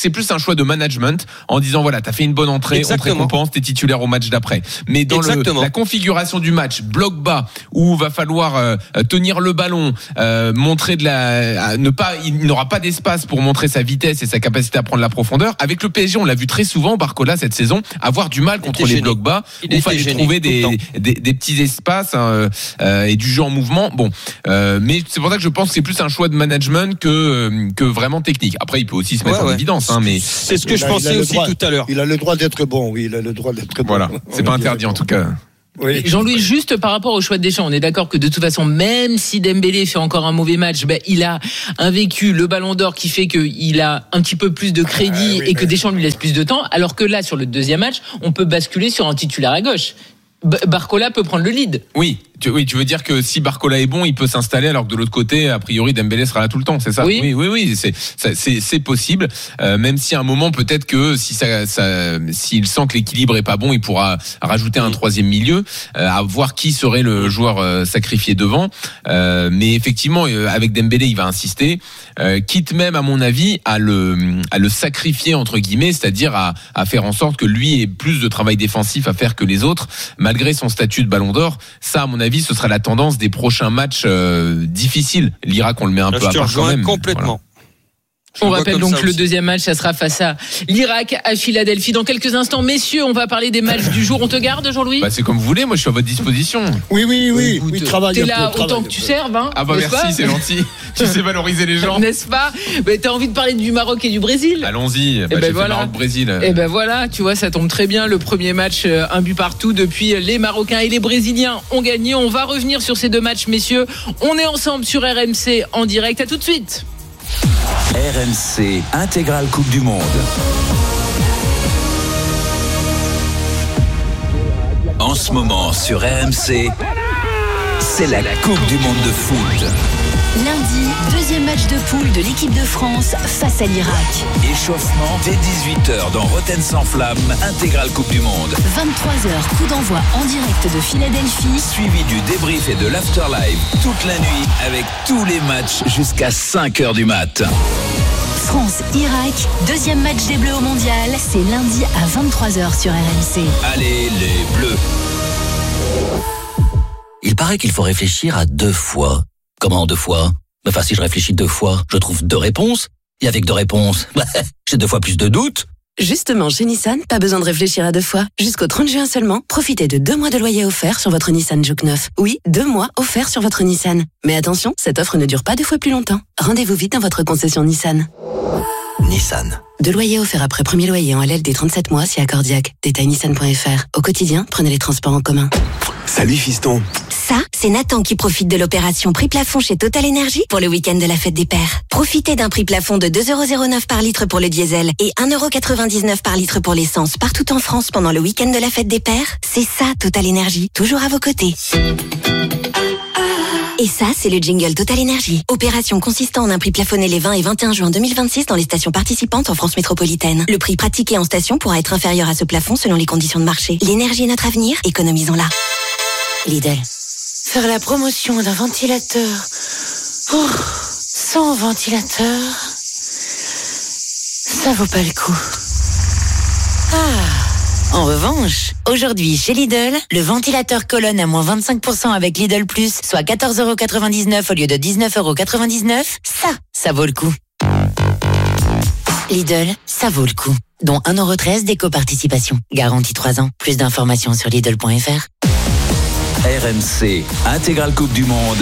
choix de management en disant voilà, t'as fait une bonne entrée, Exactement. on te récompense, t'es titulaire au match d'après. Mais dans le, la configuration du match, bloc bas, où va falloir euh, tenir le ballon, euh, montrer de la, ne pas, il n'aura pas d'espace pour montrer sa vitesse et sa capacité à prendre la profondeur. Avec le P S G, on l'a vu très souvent, Barcola cette saison, avoir du mal contre les gêné. blocs bas, Il où il était fallait gêné, trouver tout le des, temps. des, des petits espaces hein, euh, et du jeu en mouvement. Bon, euh, mais c'est pour ça que je pense que c'est plus un choix de management que euh, que vraiment technique. Après, il peut aussi se mettre Ouais, en ouais. évidence, hein, mais c'est ce que Il je a- pensais il a le aussi droit- tout à l'heure. Il a le droit d'être bon, oui, il a le droit d'être bon. voilà, c'est pas interdit en tout cas. Oui. Jean-Louis, juste par rapport au choix de Deschamps, on est d'accord que de toute façon, même si Dembélé fait encore un mauvais match, ben, il a un vécu, le Ballon d'Or, qui fait qu'il a un petit peu plus de crédit Ah, oui, et que mais- Deschamps lui laisse plus de temps, alors que là, sur le deuxième match, on peut basculer sur un titulaire à gauche. B- Barcola peut prendre le lead. Oui, tu, oui, tu veux dire que si Barcola est bon, il peut s'installer, alors que de l'autre côté, a priori, Dembélé sera là tout le temps, c'est ça? Oui. oui, oui, oui, c'est, ça- c'est, c'est possible. Euh, même si à un moment, peut-être que si ça, ça, s'il sent que l'équilibre est pas bon, il pourra rajouter un troisième milieu, euh, à voir qui serait le joueur euh, sacrifié devant. Euh, mais effectivement, euh, avec Dembélé, il va insister, euh, quitte même, à mon avis, à le, à le sacrifier entre guillemets, c'est-à-dire à, à faire en sorte que lui ait plus de travail défensif à faire que les autres, malgré son statut de Ballon d'Or. Ça, à mon avis, ce sera la tendance des prochains matchs euh, difficiles. L'Irak, on le met un Là, peu je à te part quand rejoins même. complètement. Voilà. Je On le vois rappelle comme donc ça le aussi. deuxième match, ça sera face à l'Irak à Philadelphie. Dans quelques instants, messieurs, on va parler des matchs du jour. On te garde, Jean-Louis? Bah, c'est comme vous voulez, moi je suis à votre disposition. Oui, oui, oui, Écoute, oui, travaille T'es un là peu, autant travaille que un tu peu. serves, hein, Ah bah n'est-ce merci, pas c'est gentil. Tu sais valoriser les gens. N'est-ce pas? Bah, t'as envie de parler du Maroc et du Brésil? Allons-y. Bah, ben j'ai fait voilà. Maroc-Brésil. Et ben voilà, tu vois, ça tombe très bien. Le premier match, euh, un but partout. Depuis, euh, les Marocains et les Brésiliens ont gagné. On va revenir sur ces deux matchs, messieurs. On est ensemble sur R M C en direct. À tout de suite. R M C Intégrale Coupe du Monde. En ce moment sur R M C, c'est la Coupe du Monde de foot. Lundi, deuxième match de poule de l'équipe de France face à l'Irak. Échauffement dès dix-huit heures dans Rotten sans flamme, Intégrale Coupe du Monde. vingt-trois heures, coup d'envoi en direct de Philadelphie. Suivi du débrief et de l'afterlive toute la nuit avec tous les matchs jusqu'à cinq heures du mat. France-Irak, deuxième match des Bleus au Mondial. C'est lundi à vingt-trois heures sur R M C. Allez les Bleus. Il paraît qu'il faut réfléchir à deux fois. Comment deux fois? Enfin, si je réfléchis deux fois, je trouve deux réponses. Et avec deux réponses, j'ai deux fois plus de doutes. Justement, chez Nissan, pas besoin de réfléchir à deux fois. Jusqu'au trente juin seulement, profitez de deux mois de loyer offert sur votre Nissan Juke neuf. Oui, deux mois offerts sur votre Nissan. Mais attention, cette offre ne dure pas deux fois plus longtemps. Rendez-vous vite dans votre concession Nissan. Nissan. Deux loyers offerts après premier loyer en L L D trente-sept mois si accordiaque. Détail nissan point f r. Au quotidien, prenez les transports en commun. Salut fiston. Ça, c'est Nathan qui profite de l'opération prix plafond chez Total Energy pour le week-end de la fête des pères. Profitez d'un prix plafond de deux euros zéro neuf par litre pour le diesel et un euro quatre-vingt-dix-neuf par litre pour l'essence partout en France pendant le week-end de la fête des pères. C'est ça, Total Energy, toujours à vos côtés. Et ça, c'est le jingle Total Energy. Opération consistant en un prix plafonné les vingt et vingt et un juin deux mille vingt-six dans les stations participantes en France métropolitaine. Le prix pratiqué en station pourra être inférieur à ce plafond selon les conditions de marché. L'énergie est notre avenir, économisons-la. Lidl. Faire la promotion d'un ventilateur oh, sans ventilateur, ça vaut pas le coup. Ah, en revanche, aujourd'hui chez Lidl, le ventilateur colonne à moins vingt-cinq pour cent avec Lidl Plus, soit quatorze euros quatre-vingt-dix-neuf au lieu de dix-neuf euros quatre-vingt-dix-neuf. Ça, ça vaut le coup. Lidl, ça vaut le coup. Dont un euro treize d'éco-participation. Garantie trois ans. Plus d'informations sur Lidl point f r. R M C Intégrale Coupe du Monde.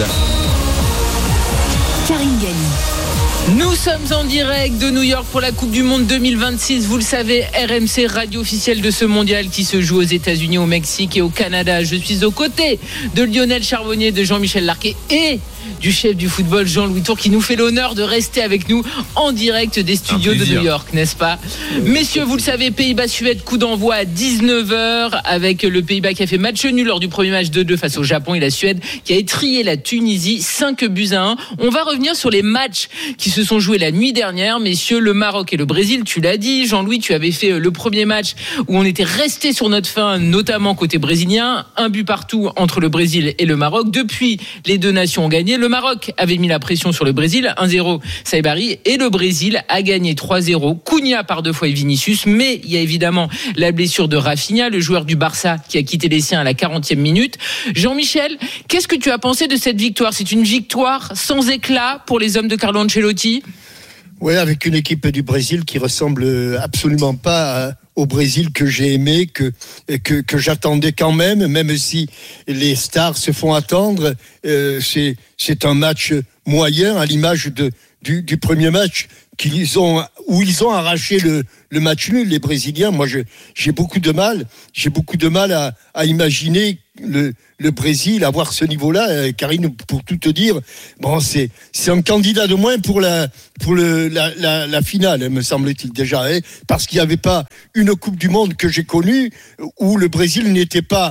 Karine Galli. Nous sommes en direct de New York pour la Coupe du Monde deux mille vingt-six. Vous le savez, R M C, radio officielle de ce mondial qui se joue aux États-Unis, au Mexique et au Canada. Je suis aux côtés de Lionel Charbonnier, de Jean-Michel Larquet et du chef du football Jean-Louis Tour qui nous fait l'honneur de rester avec nous en direct des studios de New York, n'est-ce pas? Messieurs, vous le savez, Pays-Bas-Suède, coup d'envoi à dix-neuf heures avec le Pays-Bas qui a fait match nul lors du premier match deux deux face au Japon et la Suède qui a étrillé la Tunisie cinq buts à un. On va revenir sur les matchs qui se sont joués la nuit dernière, messieurs, le Maroc et le Brésil, tu l'as dit. Jean-Louis, tu avais fait le premier match où on était resté sur notre faim, notamment côté brésilien. Un but partout entre le Brésil et le Maroc. Depuis, les deux nations ont gagné. qualifié. Le Maroc avait mis la pression sur le Brésil, un zéro Saibari, et le Brésil a gagné trois zéro. Cunha par deux fois et Vinicius, mais il y a évidemment la blessure de Rafinha, le joueur du Barça qui a quitté les siens à la quarantième minute. Jean-Michel, qu'est-ce que tu as pensé de cette victoire ? C'est une victoire sans éclat pour les hommes de Carlo Ancelotti ? Oui, avec une équipe du Brésil qui ressemble absolument pas à, au Brésil que j'ai aimé, que, que, que j'attendais quand même, même si les stars se font attendre. Euh, c'est, c'est un match moyen à l'image de, du, du premier match qu'ils ont, où ils ont arraché le, le match nul, les Brésiliens. Moi, je, j'ai beaucoup de mal, j'ai beaucoup de mal à, à imaginer le, le Brésil avoir ce niveau-là. Karine, pour tout te dire, bon, c'est, c'est un candidat de moins pour la, pour le, la, la, la finale, me semble-t-il déjà, hein, parce qu'il n'y avait pas une Coupe du Monde que j'ai connue où le Brésil n'était pas,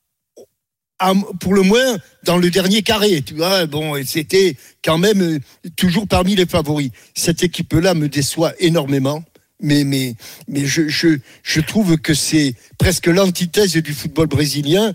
pour le moins, dans le dernier carré, tu vois. Bon, c'était quand même toujours parmi les favoris. Cette équipe-là me déçoit énormément. Mais, mais, mais je, je, je trouve que c'est presque l'antithèse du football brésilien.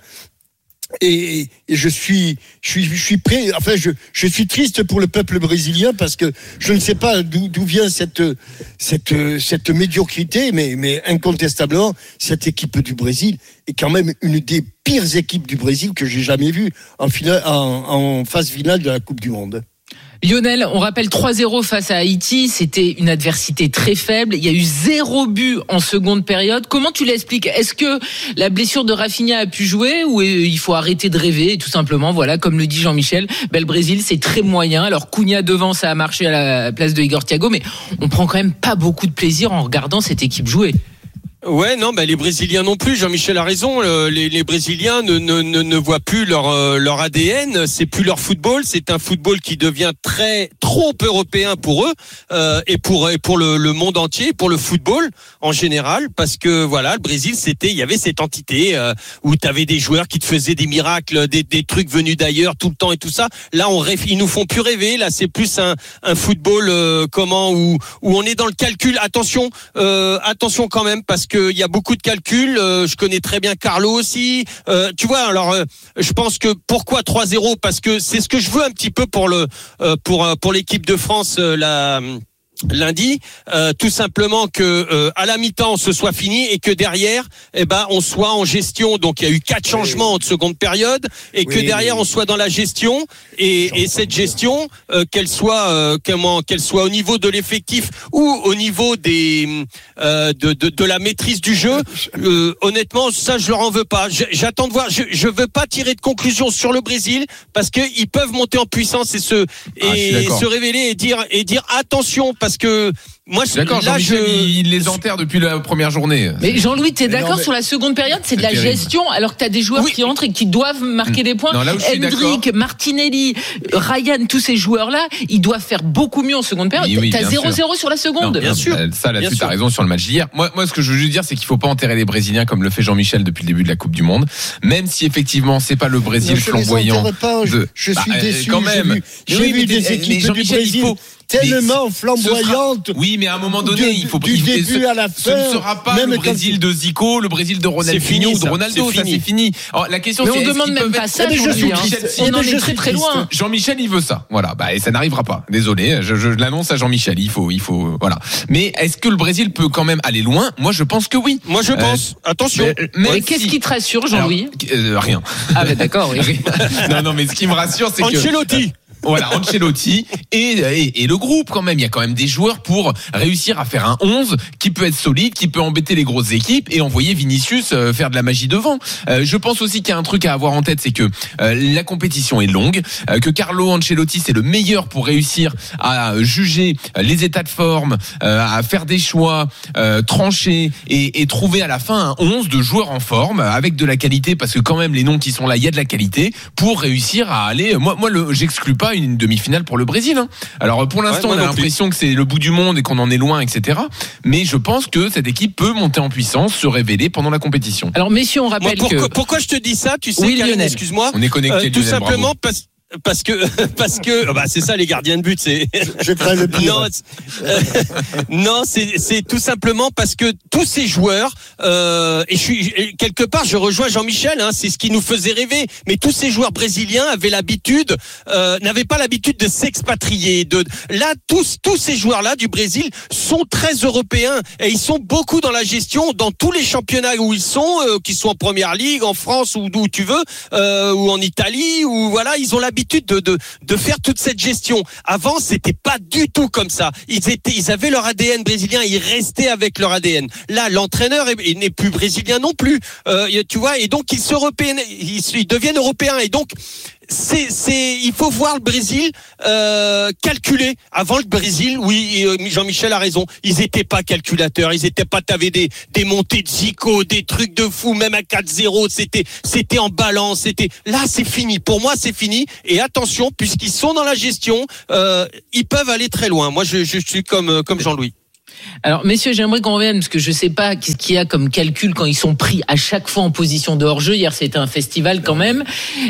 Et, et je suis, je suis, je suis prêt. Enfin, je, je suis triste pour le peuple brésilien parce que je ne sais pas d'où, d'où vient cette, cette, cette médiocrité, mais, mais incontestablement, cette équipe du Brésil est quand même une des pires équipes du Brésil que j'ai jamais vues en finale, en, en phase finale de la Coupe du Monde. Lionel, on rappelle trois zéro face à Haïti, c'était une adversité très faible, il y a eu zéro but en seconde période. Comment tu l'expliques ? Est-ce que la blessure de Rafinha a pu jouer ou il faut arrêter de rêver, tout simplement, voilà, comme le dit Jean-Michel, ben, le Brésil c'est très moyen. Alors Cunha devant, ça a marché à la place de Igor Thiago, mais on prend quand même pas beaucoup de plaisir en regardant cette équipe jouer. Ouais, non, bah les Brésiliens non plus. Jean-Michel a raison. Les, les Brésiliens ne, ne, ne, ne voient plus leur leur A D N. C'est plus leur football. C'est un football qui devient très trop européen pour eux euh, et pour et pour le, le monde entier, pour le football en général. Parce que voilà, le Brésil, c'était, il y avait cette entité euh, où tu avais des joueurs qui te faisaient des miracles, des, des trucs venus d'ailleurs tout le temps et tout ça. Là, on rêve, ils nous font plus rêver. Là, c'est plus un un football euh, comment où où on est dans le calcul. Attention, euh, attention quand même parce que il y a beaucoup de calculs. Euh, je connais très bien Carlo aussi. Euh, tu vois, alors euh, je pense que pourquoi trois zéro ? Parce que c'est ce que je veux un petit peu pour le euh, pour pour l'équipe de France euh, la lundi, euh, tout simplement que euh, à la mi-temps ce soit fini et que derrière, eh ben on soit en gestion. Donc il y a eu quatre changements oui. en seconde période et oui, que derrière oui. on soit dans la gestion et, et cette gestion, euh, qu'elle soit euh, comment, qu'elle soit au niveau de l'effectif ou au niveau des euh, de, de de la maîtrise du jeu. Euh, honnêtement, ça je leur en veux pas. Je, j'attends de voir. Je je veux pas tirer de conclusion sur le Brésil parce que ils peuvent monter en puissance et se et ah, se révéler et dire et dire attention. Parce que moi, je, d'accord, là, Jean-Michel, je... il les enterre depuis la première journée. Mais Jean-Louis, t'es d'accord mais... sur la seconde période ? C'est de la terrible. gestion, alors que t'as des joueurs oui. qui entrent et qui doivent marquer des points. Non, là où je suis Hendrick, Martinelli, Ryan, tous ces joueurs-là, ils doivent faire beaucoup mieux en seconde période. Oui, oui, t'as zéro zéro sur la seconde. Non, bien sûr. Ça, là-dessus, t'as raison sur le match d'hier. Moi, moi, ce que je veux juste dire, c'est qu'il faut pas enterrer les Brésiliens comme le fait Jean-Michel depuis le début de la Coupe du Monde. Même si effectivement, c'est pas le Brésil non, flamboyant. Pas, je, de... je suis bah, déçu. Quand même. J'ai vu, j'ai vu des équipes du Brésil tellement flamboyante. Oui, mais à un moment donné, du, il faut du il, début ce, à la fin. Ce ne sera pas même le Brésil de Zico, le Brésil de Ronaldinho ou de Ronaldo. C'est ça, c'est fini. Alors, la question, mais c'est on demande même pas ça. On en est très très loin. Jean-Michel, il veut ça. Voilà. Bah, et ça n'arrivera pas. Désolé. Je, je l'annonce à Jean-Michel. Il faut, il faut, voilà. Mais est-ce que le Brésil peut quand même aller loin ? Moi, je pense que oui. Moi, je pense. Euh, Attention. Mais, mais, mais qu'est-ce si... qui te rassure, Jean-Louis ? euh, Rien. Ah, ben d'accord, oui. Non, non, mais ce qui me rassure, c'est que. Ancelotti. Voilà, Ancelotti et, et, et le groupe quand même. Il y a quand même des joueurs pour réussir à faire un onze qui peut être solide, qui peut embêter les grosses équipes et envoyer Vinicius faire de la magie devant. Euh, je pense aussi qu'il y a un truc à avoir en tête, c'est que euh, la compétition est longue, euh, que Carlo Ancelotti c'est le meilleur pour réussir à juger les états de forme, euh, à faire des choix, euh, trancher et, et trouver à la fin un onze de joueurs en forme avec de la qualité, parce que quand même les noms qui sont là, il y a de la qualité pour réussir à aller. Moi, moi, le, j'exclus pas une demi-finale pour le Brésil. Hein. Alors pour l'instant, ouais, on a l'impression que c'est le bout du monde et qu'on en est loin, et cetera. Mais je pense que cette équipe peut monter en puissance, se révéler pendant la compétition. Alors messieurs, on rappelle Moi, pourquoi, que pourquoi je te dis ça, tu sais, oui, Karine, Lionel. excuse-moi. On est connecté. Euh, tout Lionel, simplement bravo. parce parce que parce que bah c'est ça les gardiens de but, c'est je crains le pire. Non, c'est, euh, non, c'est c'est tout simplement parce que tous ces joueurs euh, et je suis quelque part je rejoins Jean-Michel, hein, c'est ce qui nous faisait rêver, mais tous ces joueurs brésiliens avaient l'habitude euh, n'avaient pas l'habitude de s'expatrier, de là tous tous ces joueurs là du Brésil sont très européens et ils sont beaucoup dans la gestion dans tous les championnats où ils sont, euh, qui sont en première ligue, en France ou d'où tu veux, euh, ou en Italie, ou voilà, ils ont l'habitude de de de faire toute cette gestion. Avant, c'était pas du tout comme ça. Ils étaient, ils avaient leur A D N brésilien, ils restaient avec leur A D N. Là, l'entraîneur est, il n'est plus brésilien non plus, euh, tu vois, et donc ils se européens, ils, ils deviennent européens, et donc c'est c'est il faut voir le Brésil euh, calculer. Avant le Brésil, oui, Jean-Michel a raison, ils étaient pas calculateurs, ils étaient pas, t'avais des des montées de Zico, des trucs de fou, même à quatre zéro, c'était c'était en balance, c'était là c'est fini. Pour moi, c'est fini, et attention, puisqu'ils sont dans la gestion, euh, ils peuvent aller très loin. Moi je je suis comme comme Jean-Louis. Alors, messieurs, j'aimerais qu'on revienne, parce que je ne sais pas ce qu'il y a comme calcul quand ils sont pris à chaque fois en position de hors-jeu. Hier, c'était un festival quand même.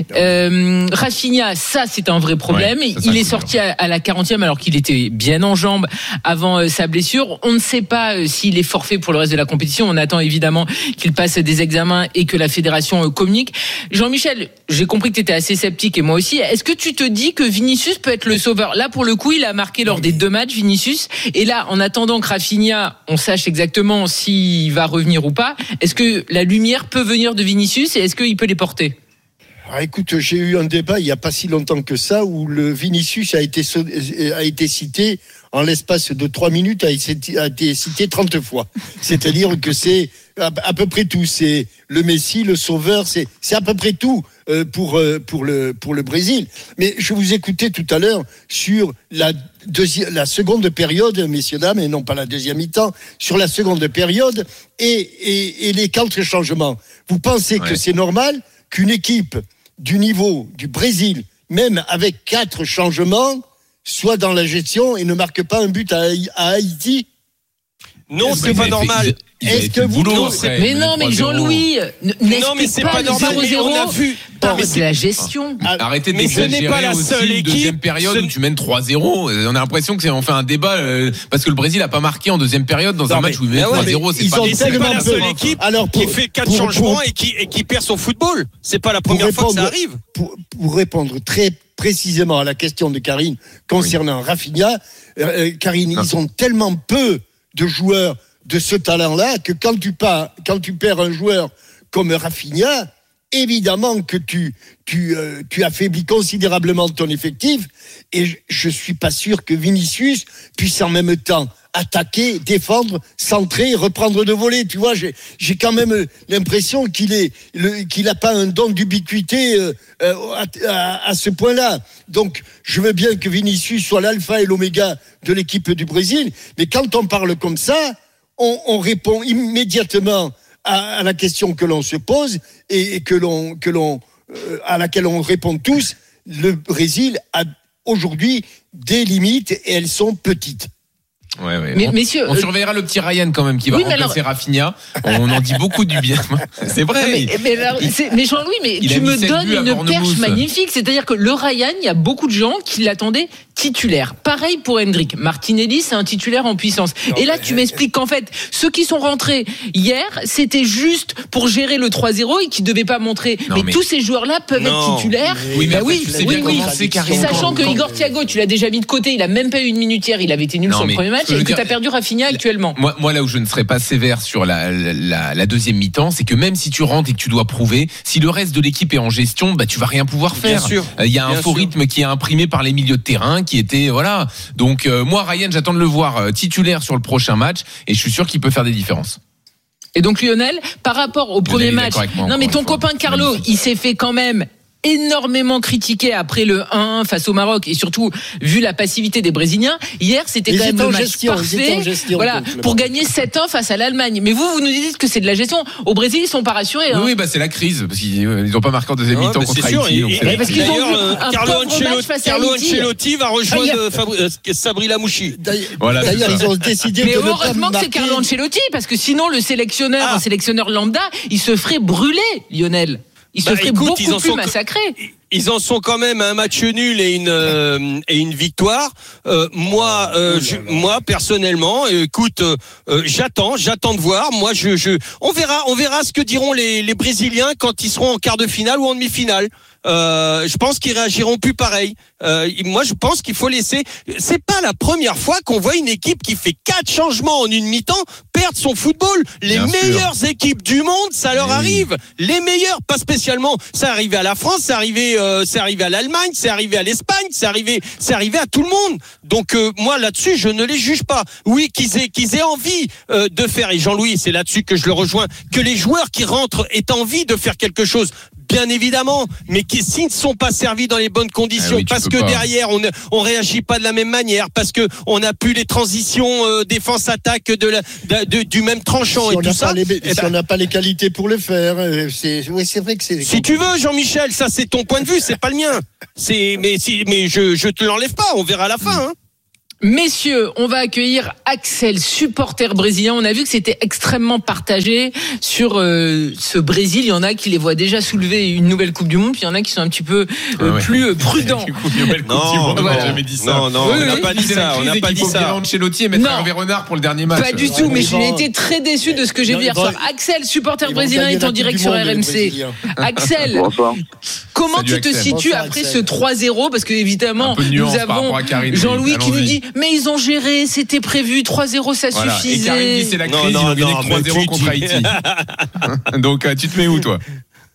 Euh, Rafinha, ça, c'est un vrai problème. Ouais, il est sorti à, à la quarantième alors qu'il était bien en jambes avant euh, sa blessure. On ne sait pas euh, s'il est forfait pour le reste de la compétition. On attend évidemment qu'il passe des examens et que la fédération euh, communique. Jean-Michel, j'ai compris que tu étais assez sceptique, et moi aussi. Est-ce que tu te dis que Vinicius peut être le sauveur ? Là, pour le coup, il a marqué lors des deux matchs, Vinicius. Et là, en attendant que Rafinha, on sache exactement s'il va revenir ou pas, est-ce que la lumière peut venir de Vinicius et est-ce qu'il peut les porter ? Ah, écoute, j'ai eu un débat il n'y a pas si longtemps que ça où le Vinicius a été, a été cité en l'espace de trois minutes, a été, a été cité trente fois. C'est-à-dire que c'est à, à peu près tout. C'est le Messi, le sauveur, c'est, c'est à peu près tout euh, pour, euh, pour, le, pour le Brésil. Mais je vous écoutais tout à l'heure sur la, deuxi- la seconde période, messieurs, dames, et non pas la deuxième mi-temps, sur la seconde période et, et, et les quatre changements. Vous pensez ouais. que c'est normal qu'une équipe du niveau du Brésil, même avec quatre changements, soit dans la gestion et ne marque pas un but à, à Haïti? Non, c'est pas normal. Fait, Est-ce que vous non, c'est... Mais non, mais Jean-Louis, non, mais c'est pas, pas normal. zéro zéro on a vu. Par de la gestion. Ah, arrêtez de d'exagérer pas la aussi seule équipe. Deuxième période ce... où tu mènes trois zéro. On a l'impression que c'est on fait un débat euh, parce que le Brésil a pas marqué en deuxième période dans non, un match où il mène trois zéro. C'est pas, c'est pas la seule peu. équipe Alors pour, qui fait quatre pour, changements pour, et qui et qui perd son football. C'est pas la première fois que ça arrive. Pour, pour répondre très précisément à la question de Karine concernant oui. Rafinha, euh, Karine, non. ils ont tellement peu de joueurs de ce talent-là que quand tu pas quand tu perds un joueur comme Rafinha, évidemment que tu tu euh, tu affaiblis considérablement ton effectif, et je, je suis pas sûr que Vinicius puisse en même temps attaquer, défendre, centrer, reprendre de volée. Tu vois, j'ai j'ai quand même l'impression qu'il est le, qu'il a pas un don d'ubiquité euh, à, à, à ce point-là. Donc, je veux bien que Vinicius soit l'alpha et l'oméga de l'équipe du Brésil, mais quand on parle comme ça, on, on répond immédiatement à, à la question que l'on se pose et, et que l'on que l'on euh, à laquelle on répond tous. Le Brésil a aujourd'hui des limites et elles sont petites. Ouais, ouais. Mais, on, messieurs, on surveillera euh... le petit Ryan quand même qui va oui, remplacer alors... Rafinha. On en dit beaucoup du bien. C'est vrai. Mais, mais, alors, c'est, mais Jean-Louis, mais tu me donnes une perche magnifique. C'est-à-dire que le Ryan, il y a beaucoup de gens qui l'attendaient titulaire. Pareil pour Hendrick. Martinelli, c'est un titulaire en puissance. Non, et là, mais... tu m'expliques qu'en fait, ceux qui sont rentrés hier, c'était juste pour gérer le trois zéro et qui ne devaient pas montrer. Non, mais, mais tous ces joueurs-là peuvent non. être titulaires. Mais... Oui, mais bah oui, oui, oui. oui. Sachant que Igor Thiago, tu l'as déjà mis de côté, il a même pas eu une minute hier, il avait été nul non, sur le premier match et que tu as perdu Rafinha actuellement. Moi, moi, là où je ne serais pas sévère sur la, la, la deuxième mi-temps, c'est que même si tu rentres et que tu dois prouver, si le reste de l'équipe est en gestion, bah, tu vas rien pouvoir faire. Bien sûr. Il y a un faux rythme qui est imprimé par les milieux de terrain, qui était, voilà. Donc, euh, moi, Ryan, j'attends de le voir euh, titulaire sur le prochain match et je suis sûr qu'il peut faire des différences. Et donc, Lionel, par rapport au premier match, non, mais ton copain Carlo, il s'est fait quand même énormément critiqué après le un un face au Maroc et surtout vu la passivité des Brésiliens. Hier, c'était ils quand même le match gestion, parfait voilà, pour gagner sept un face à l'Allemagne. Mais vous, vous nous dites que c'est de la gestion. Au Brésil, ils sont pas rassurés. Hein. Oui, oui, bah c'est la crise parce qu'ils n'ont pas marqué en deuxième ouais, mi-temps contre sûr, Haïti. Et, donc et, c'est parce qu'ils ont euh, Carlo Ancelotti, Carlo Ancelotti va rejoindre ah, Fabri, euh, Sabri Lamouchi. D'ailleurs, voilà, d'ailleurs ils ont décidé mais de heureusement que c'est Carlo Ancelotti parce que sinon le sélectionneur, ah. un sélectionneur lambda, il se ferait brûler, Lionel. Il se bah, ferait écoute, beaucoup plus massacré. ils en sont quand même à un match nul et une euh, et une victoire. Euh, moi, euh, je, moi personnellement, écoute, euh, j'attends, j'attends de voir. Moi, je, je, on verra, on verra ce que diront les, les Brésiliens quand ils seront en quart de finale ou en demi-finale. Euh, je pense qu'ils réagiront plus pareil. Euh, moi, je pense qu'il faut laisser. C'est pas la première fois qu'on voit une équipe qui fait quatre changements en une mi-temps perdre son football. Les Bien meilleures sûr. équipes du monde, ça leur oui. arrive. Les meilleures, pas spécialement. C'est arrivé à la France, c'est arrivé, euh, c'est arrivé à l'Allemagne, c'est arrivé à l'Espagne, c'est arrivé, c'est arrivé à tout le monde. Donc euh, moi là-dessus, je ne les juge pas. Oui, qu'ils aient, qu'ils aient envie euh, de faire. Et Jean-Louis, c'est là-dessus que je le rejoins. Que les joueurs qui rentrent aient envie de faire quelque chose. Bien évidemment, mais qui, s'ils ne sont pas servis dans les bonnes conditions, ah oui, parce que pas. derrière on ne on réagit pas de la même manière, parce que on n'a plus les transitions euh, défense-attaque de, la, de, de du même tranchant si et tout ça. Les, si ben, on n'a pas les qualités pour le faire, c'est oui, c'est vrai que c'est. Si tu veux, Jean-Michel, ça c'est ton point de vue, c'est pas le mien. C'est mais si mais je je te l'enlève pas, on verra à la fin. Hein. Messieurs, on va accueillir Axel, supporter brésilien. On a vu que c'était extrêmement partagé sur euh, ce Brésil. Il y en a qui les voient déjà soulever une nouvelle Coupe du Monde, puis il y en a qui sont un petit peu euh, ouais, plus ouais. prudents. Une nouvelle Coupe non, du Monde, voilà. On n'a jamais dit ça. Non, non, oui, on n'a oui, pas dit ça. On n'a pas dit ça. Ancelotti et mettre Hervé Renard pour le dernier match. Pas du tout, mais j'ai été très déçu de ce que j'ai vu hier soir. Axel, supporter brésilien, est en direct sur R M C. Axel, comment tu te situes après ce trois zéro? Parce que évidemment, nous avons Jean-Louis qui nous dit mais ils ont géré, c'était prévu, trois zéro ça voilà. suffisait. Et Karim dit c'est la crise, non, non, ils ont gagné trois zéro contre Haïti. Donc tu te mets où toi?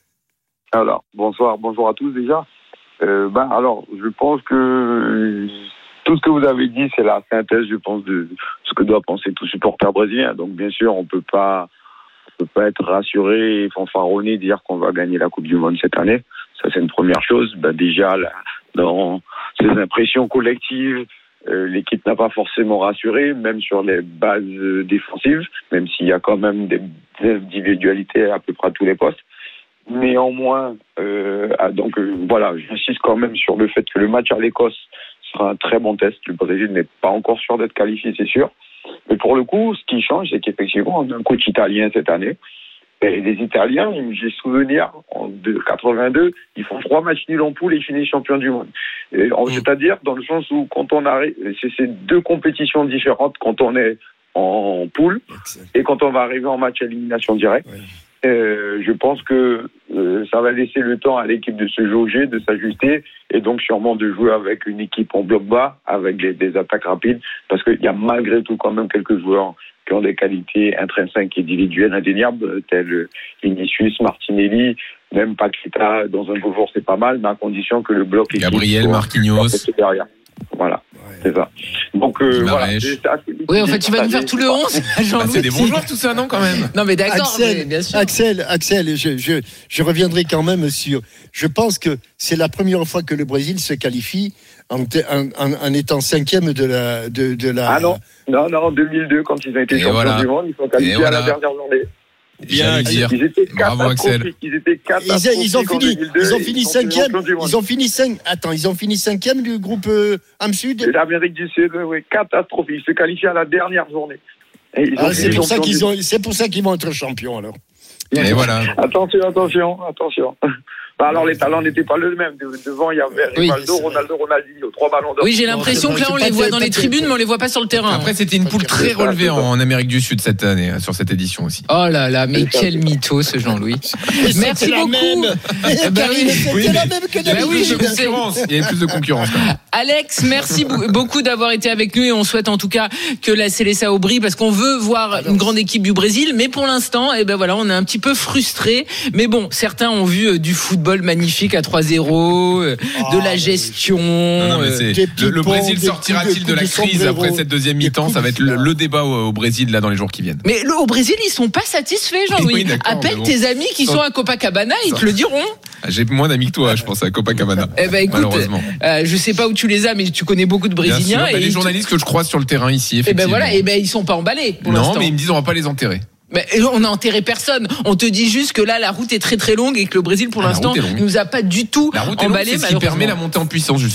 Alors, bonsoir, bonjour à tous déjà. Euh, ben, alors, je pense que tout ce que vous avez dit, c'est la synthèse, je pense, de ce que doit penser tout supporter brésilien. Donc bien sûr, on peut pas, on peut pas être rassuré et fanfaronné, dire qu'on va gagner la Coupe du Monde cette année. Ça, c'est une première chose. Ben, déjà, là, dans ces impressions collectives, Euh, l'équipe n'a pas forcément rassuré, même sur les bases euh, défensives, même s'il y a quand même des, des individualités à peu près à tous les postes. Néanmoins, euh, ah, donc euh, voilà, j'insiste quand même sur le fait que le match à l'Écosse sera un très bon test. Le Brésil n'est pas encore sûr d'être qualifié, c'est sûr. Mais pour le coup, ce qui change, c'est qu'effectivement, on a un coach italien cette année. Et les Italiens, j'ai souvenir, en quatre-vingt-deux, ils font trois matchs nuls en poule et ils finissent champions du monde. Et, mmh. C'est-à-dire dans le sens où quand on arrive, c'est, c'est deux compétitions différentes quand on est en poule et quand on va arriver en match à élimination directe. Oui. Euh, je pense que euh, ça va laisser le temps à l'équipe de se jauger, de s'ajuster et donc sûrement de jouer avec une équipe en bloc bas, avec des, des attaques rapides, parce qu'il y a malgré tout quand même quelques joueurs qui ont des qualités intrinsèques et individuelles indéniables, tels Vinicius, Martinelli, même Paqueta, dans un beau jour c'est pas mal, mais à condition que le bloc... Gabriel, soit, Marquinhos... Soit derrière. Voilà, ouais. C'est ça. Donc euh, voilà. C'est oui, en fait, tu vas nous faire tout le onze. Bah, c'est des bons joueurs tout ça, non, quand même. Non, mais d'accord, Axel, mais bien sûr. Axel, Axel, je, je, je reviendrai quand même sur. Je pense que c'est la première fois que le Brésil se qualifie en, en, en, en étant cinquième de la, de, de la. Ah non, non, non, en deux mille deux, quand ils ont été champions voilà. du monde, ils sont qualifiés voilà. à la dernière journée. Bien dire. Ils étaient Bravo Axel. Ils étaient ils, ils ont fini. Ils ont fini cinquième. Ils ont fini cinq. Attends, ils ont fini cinquième du groupe euh, Am Sud. C'est l'Amérique du Sud, oui, catastrophique. Ils se qualifient à la dernière journée. Et ils ah, c'est pour ça qu'ils ont. C'est pour ça qu'ils vont être champions alors. Et voilà. Attention, attention, attention. Bah alors les talents n'étaient pas les mêmes. Devant il y avait Rivaldo, oui. Ronaldo, Ronaldinho, trois ballons d'or. Oui, j'ai l'impression que là on les voit dans les tribunes, mais on les voit pas sur le terrain. Après c'était une poule très relevée en Amérique du Sud cette année, sur cette édition aussi. Oh là là, mais quel mytho ce Jean-Louis. Merci beaucoup. Bah oui, c'est la même que d'habitude. Oui, de concurrence. Il y a plus de concurrence. Alex, merci beaucoup d'avoir été avec nous et on souhaite en tout cas que la Seleção brille parce qu'on veut voir une grande équipe du Brésil, mais pour l'instant, eh ben voilà, on est un petit peu frustrés. Mais bon, certains ont vu du football magnifique à trois zéro, euh, oh, de la gestion. Non, non, euh, le, le Brésil sortira-t-il de la crise après cette deuxième mi-temps? Ça va être le, le débat au, au Brésil là dans les jours qui viennent. Mais le, au Brésil, ils sont pas satisfaits, Jean-Louis. Oui, appelle bon. tes amis qui sont à Copacabana, ils te le diront. J'ai moins d'amis que toi, je pense, à Copacabana. Eh ben écoute, malheureusement. Euh, je sais pas où tu les as, mais tu connais beaucoup de Brésiliens. Bien sûr, et les journalistes tu... que je croise sur le terrain ici, effectivement. Et ben voilà, et ben ils sont pas emballés pour non, l'instant. Non, mais ils me disent on va pas les enterrer. Mais on n'a enterré personne. On te dit juste que là, la route est très très longue et que le Brésil, pour ah, l'instant, nous a pas du tout la route emballé. C'est ce qui permet la montée en puissance, justement.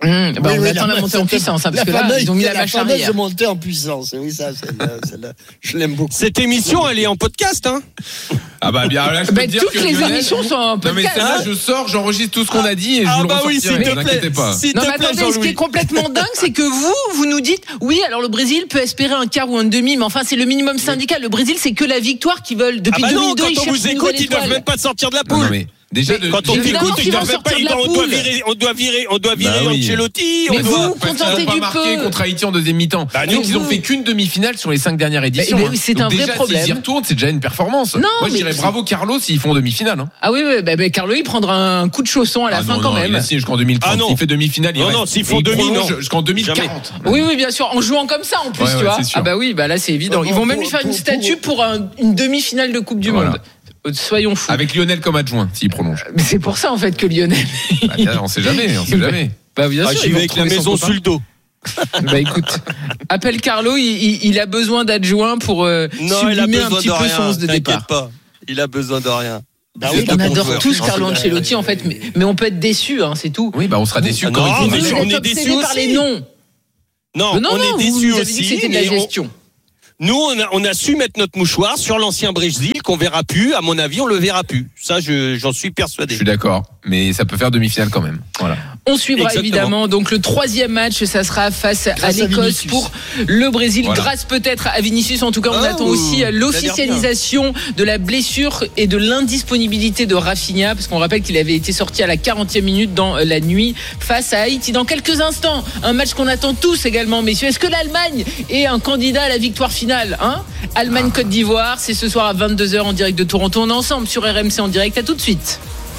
Mmh, bah oui, on oui, attend la, la montée en puissance, hein, parce que là, fameuse, ils ont mis la, la vache fameuse arrière. montée en puissance. Oui, ça, celle-là, celle-là, je l'aime beaucoup. Cette émission, elle est en podcast, hein. Ah bah bien là je peux bah, te dire toutes que les Lionel... émissions sont en podcast. Non mais celle-là hein je sors, j'enregistre tout ce qu'on a dit et je ah vous le bah oui, ressortirai, s'il te ne vous inquiétez pas. S'il non te mais plaît, attendez, ce qui Jean-Louis. est complètement dingue, c'est que vous, vous nous dites, oui, alors le Brésil peut espérer un quart ou un demi, mais enfin c'est le minimum syndical. Le Brésil, c'est que la victoire qu'ils veulent depuis Ah bah deux non, mille deux. quand ils on cherchent vous une écoute, nouvelle ils doivent étoile. même pas sortir de la Non, poule. non, mais déjà de, Quand on Évidemment t'écoute, qu'ils ils vont doivent même pas, sortir de ils la doivent- on doit poule. virer, on doit virer, on doit virer Bah oui. Ancelotti. Mais on vous, doit. contentez ils ont pas du marqué peu. contre Haïti en deuxième mi-temps. Bah, Donc nous, ils ont vous- fait qu'une demi-finale sur les cinq dernières éditions. mais hein. c'est Donc un vrai déjà, problème. s'ils y retournent, c'est déjà une performance. Non, Moi je mais dirais c'est- bravo Carlos s'ils font demi-finale. Hein. Ah oui, oui, bah, bah, Carlo, il prendra un coup de chausson à la Ah fin non, quand non, même. Il a signé jusqu'en deux mille trente. Ah non. S'il fait demi-finale, il Non, reste. non, s'ils Et font il demi, prolonge non. jusqu'en deux mille quarante. Oui, oui, bien sûr, en jouant comme ça en plus, Ouais, tu ouais, vois. c'est sûr. Ah bah oui, bah là c'est évident. Ah, Ils vont pour- même lui faire pour- une statue pour un- une demi-finale de Coupe du Voilà. Monde. Soyons fous. Avec Lionel comme adjoint, s'il prolonge. Mais c'est pour ça en fait que Lionel. Bah, on sait jamais, on sait jamais. Bah bien Ah, sûr. j'y ils vais vont avec la retrouver son maison copain. sur le dos. Bah écoute, appelle Carlo, il, il- il a besoin d'adjoints pour euh, Non, il a sublimer un besoin petit de peu son rien. onze de départ. T'inquiète pas. Il a besoin de rien. Bah C'est oui, un on bon adore joueur. tous Carlo Ah, Ancelotti en fait, mais, mais on peut être déçu, hein, c'est tout. Oui, bah on sera déçus Ah quand non, ils mais font je- Vous on êtes est obsédés déçus par aussi. les noms. Non, Mais non, on non, est vous déçus nous avez dit que aussi. c'était de la mais on- gestion. Nous, on a, on a su mettre notre mouchoir sur l'ancien Brésil qu'on verra plus. À mon avis, on le verra plus. Ça, je, j'en suis Je persuadé. suis d'accord, mais ça peut faire demi-finale quand même. Voilà. On suivra Exactement. évidemment donc le troisième match, ça sera face à Grâce à l'Écosse Vinicius. pour le Brésil, Voilà. grâce peut-être à Vinicius. En tout cas, on Ah, attend ouh, aussi ça a l'air l'officialisation de la blessure et de l'indisponibilité de Rafinha, parce qu'on rappelle qu'il avait été sorti à la quarantième minute dans la nuit face à Haïti. Dans quelques instants, un match qu'on attend tous également, messieurs. Est-ce que l'Allemagne est un candidat à la victoire finale, hein? Allemagne-Côte d'Ivoire, c'est ce soir à vingt-deux heures en direct de Toronto. On est ensemble sur R M C en direct. À tout de suite.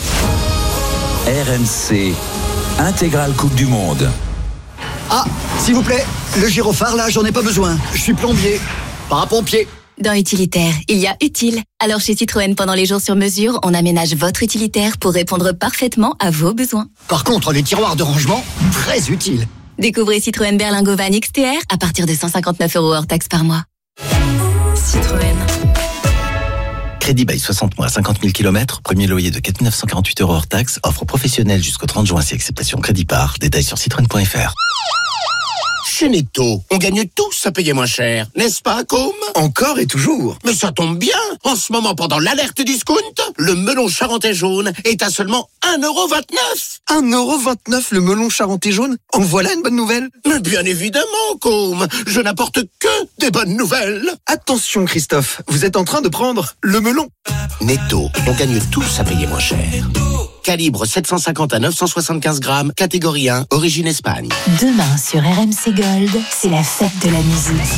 R M C, intégrale Coupe du Monde. Ah, s'il vous plaît, le gyrophare là, j'en ai pas besoin. Je suis plombier, parapompier. Dans Utilitaire, il y a utile. Alors chez Citroën, pendant les jours sur mesure, on aménage votre utilitaire pour répondre parfaitement à vos besoins. Par contre, les tiroirs de rangement, très utiles. Découvrez Citroën Berlingo Van X T R à partir de cent cinquante-neuf euros hors taxe par mois. Citroën. Crédit by soixante mois, cinquante mille kilomètres, premier loyer de quatre mille neuf cent quarante-huit euros hors taxe, offre professionnelle jusqu'au trente juin si acceptation crédit par, détails sur citroën point f r. Chez Netto, on gagne tous à payer moins cher, n'est-ce pas, Com? Encore et toujours. Mais ça tombe bien. En ce moment, pendant l'alerte discount, le melon charentais jaune est à seulement un euro vingt-neuf. un euro vingt-neuf le melon charentais jaune. En voilà une bonne nouvelle. Mais bien évidemment, Com. Je n'apporte que des bonnes nouvelles. Attention Christophe, vous êtes en train de prendre le melon. Netto, on gagne tous à payer moins cher. Calibre sept cent cinquante à neuf cent soixante-quinze grammes, catégorie un, origine Espagne. Demain sur R M C Gold, c'est la fête de la musique.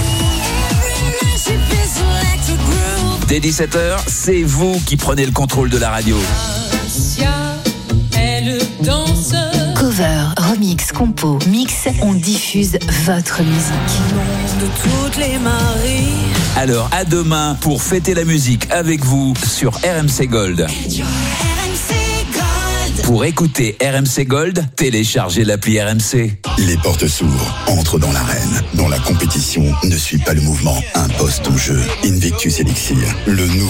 Dès dix-sept heures, c'est vous qui prenez le contrôle de la radio. Cover, remix, compo, mix, on diffuse votre musique. De toutes les marées. Alors à demain pour fêter la musique avec vous sur R M C Gold. Pour écouter R M C Gold, téléchargez l'appli R M C. Les portes s'ouvrent, entrent dans l'arène. Dans la compétition, ne suit pas le mouvement, impose ton jeu. Invictus Elixir, le nouveau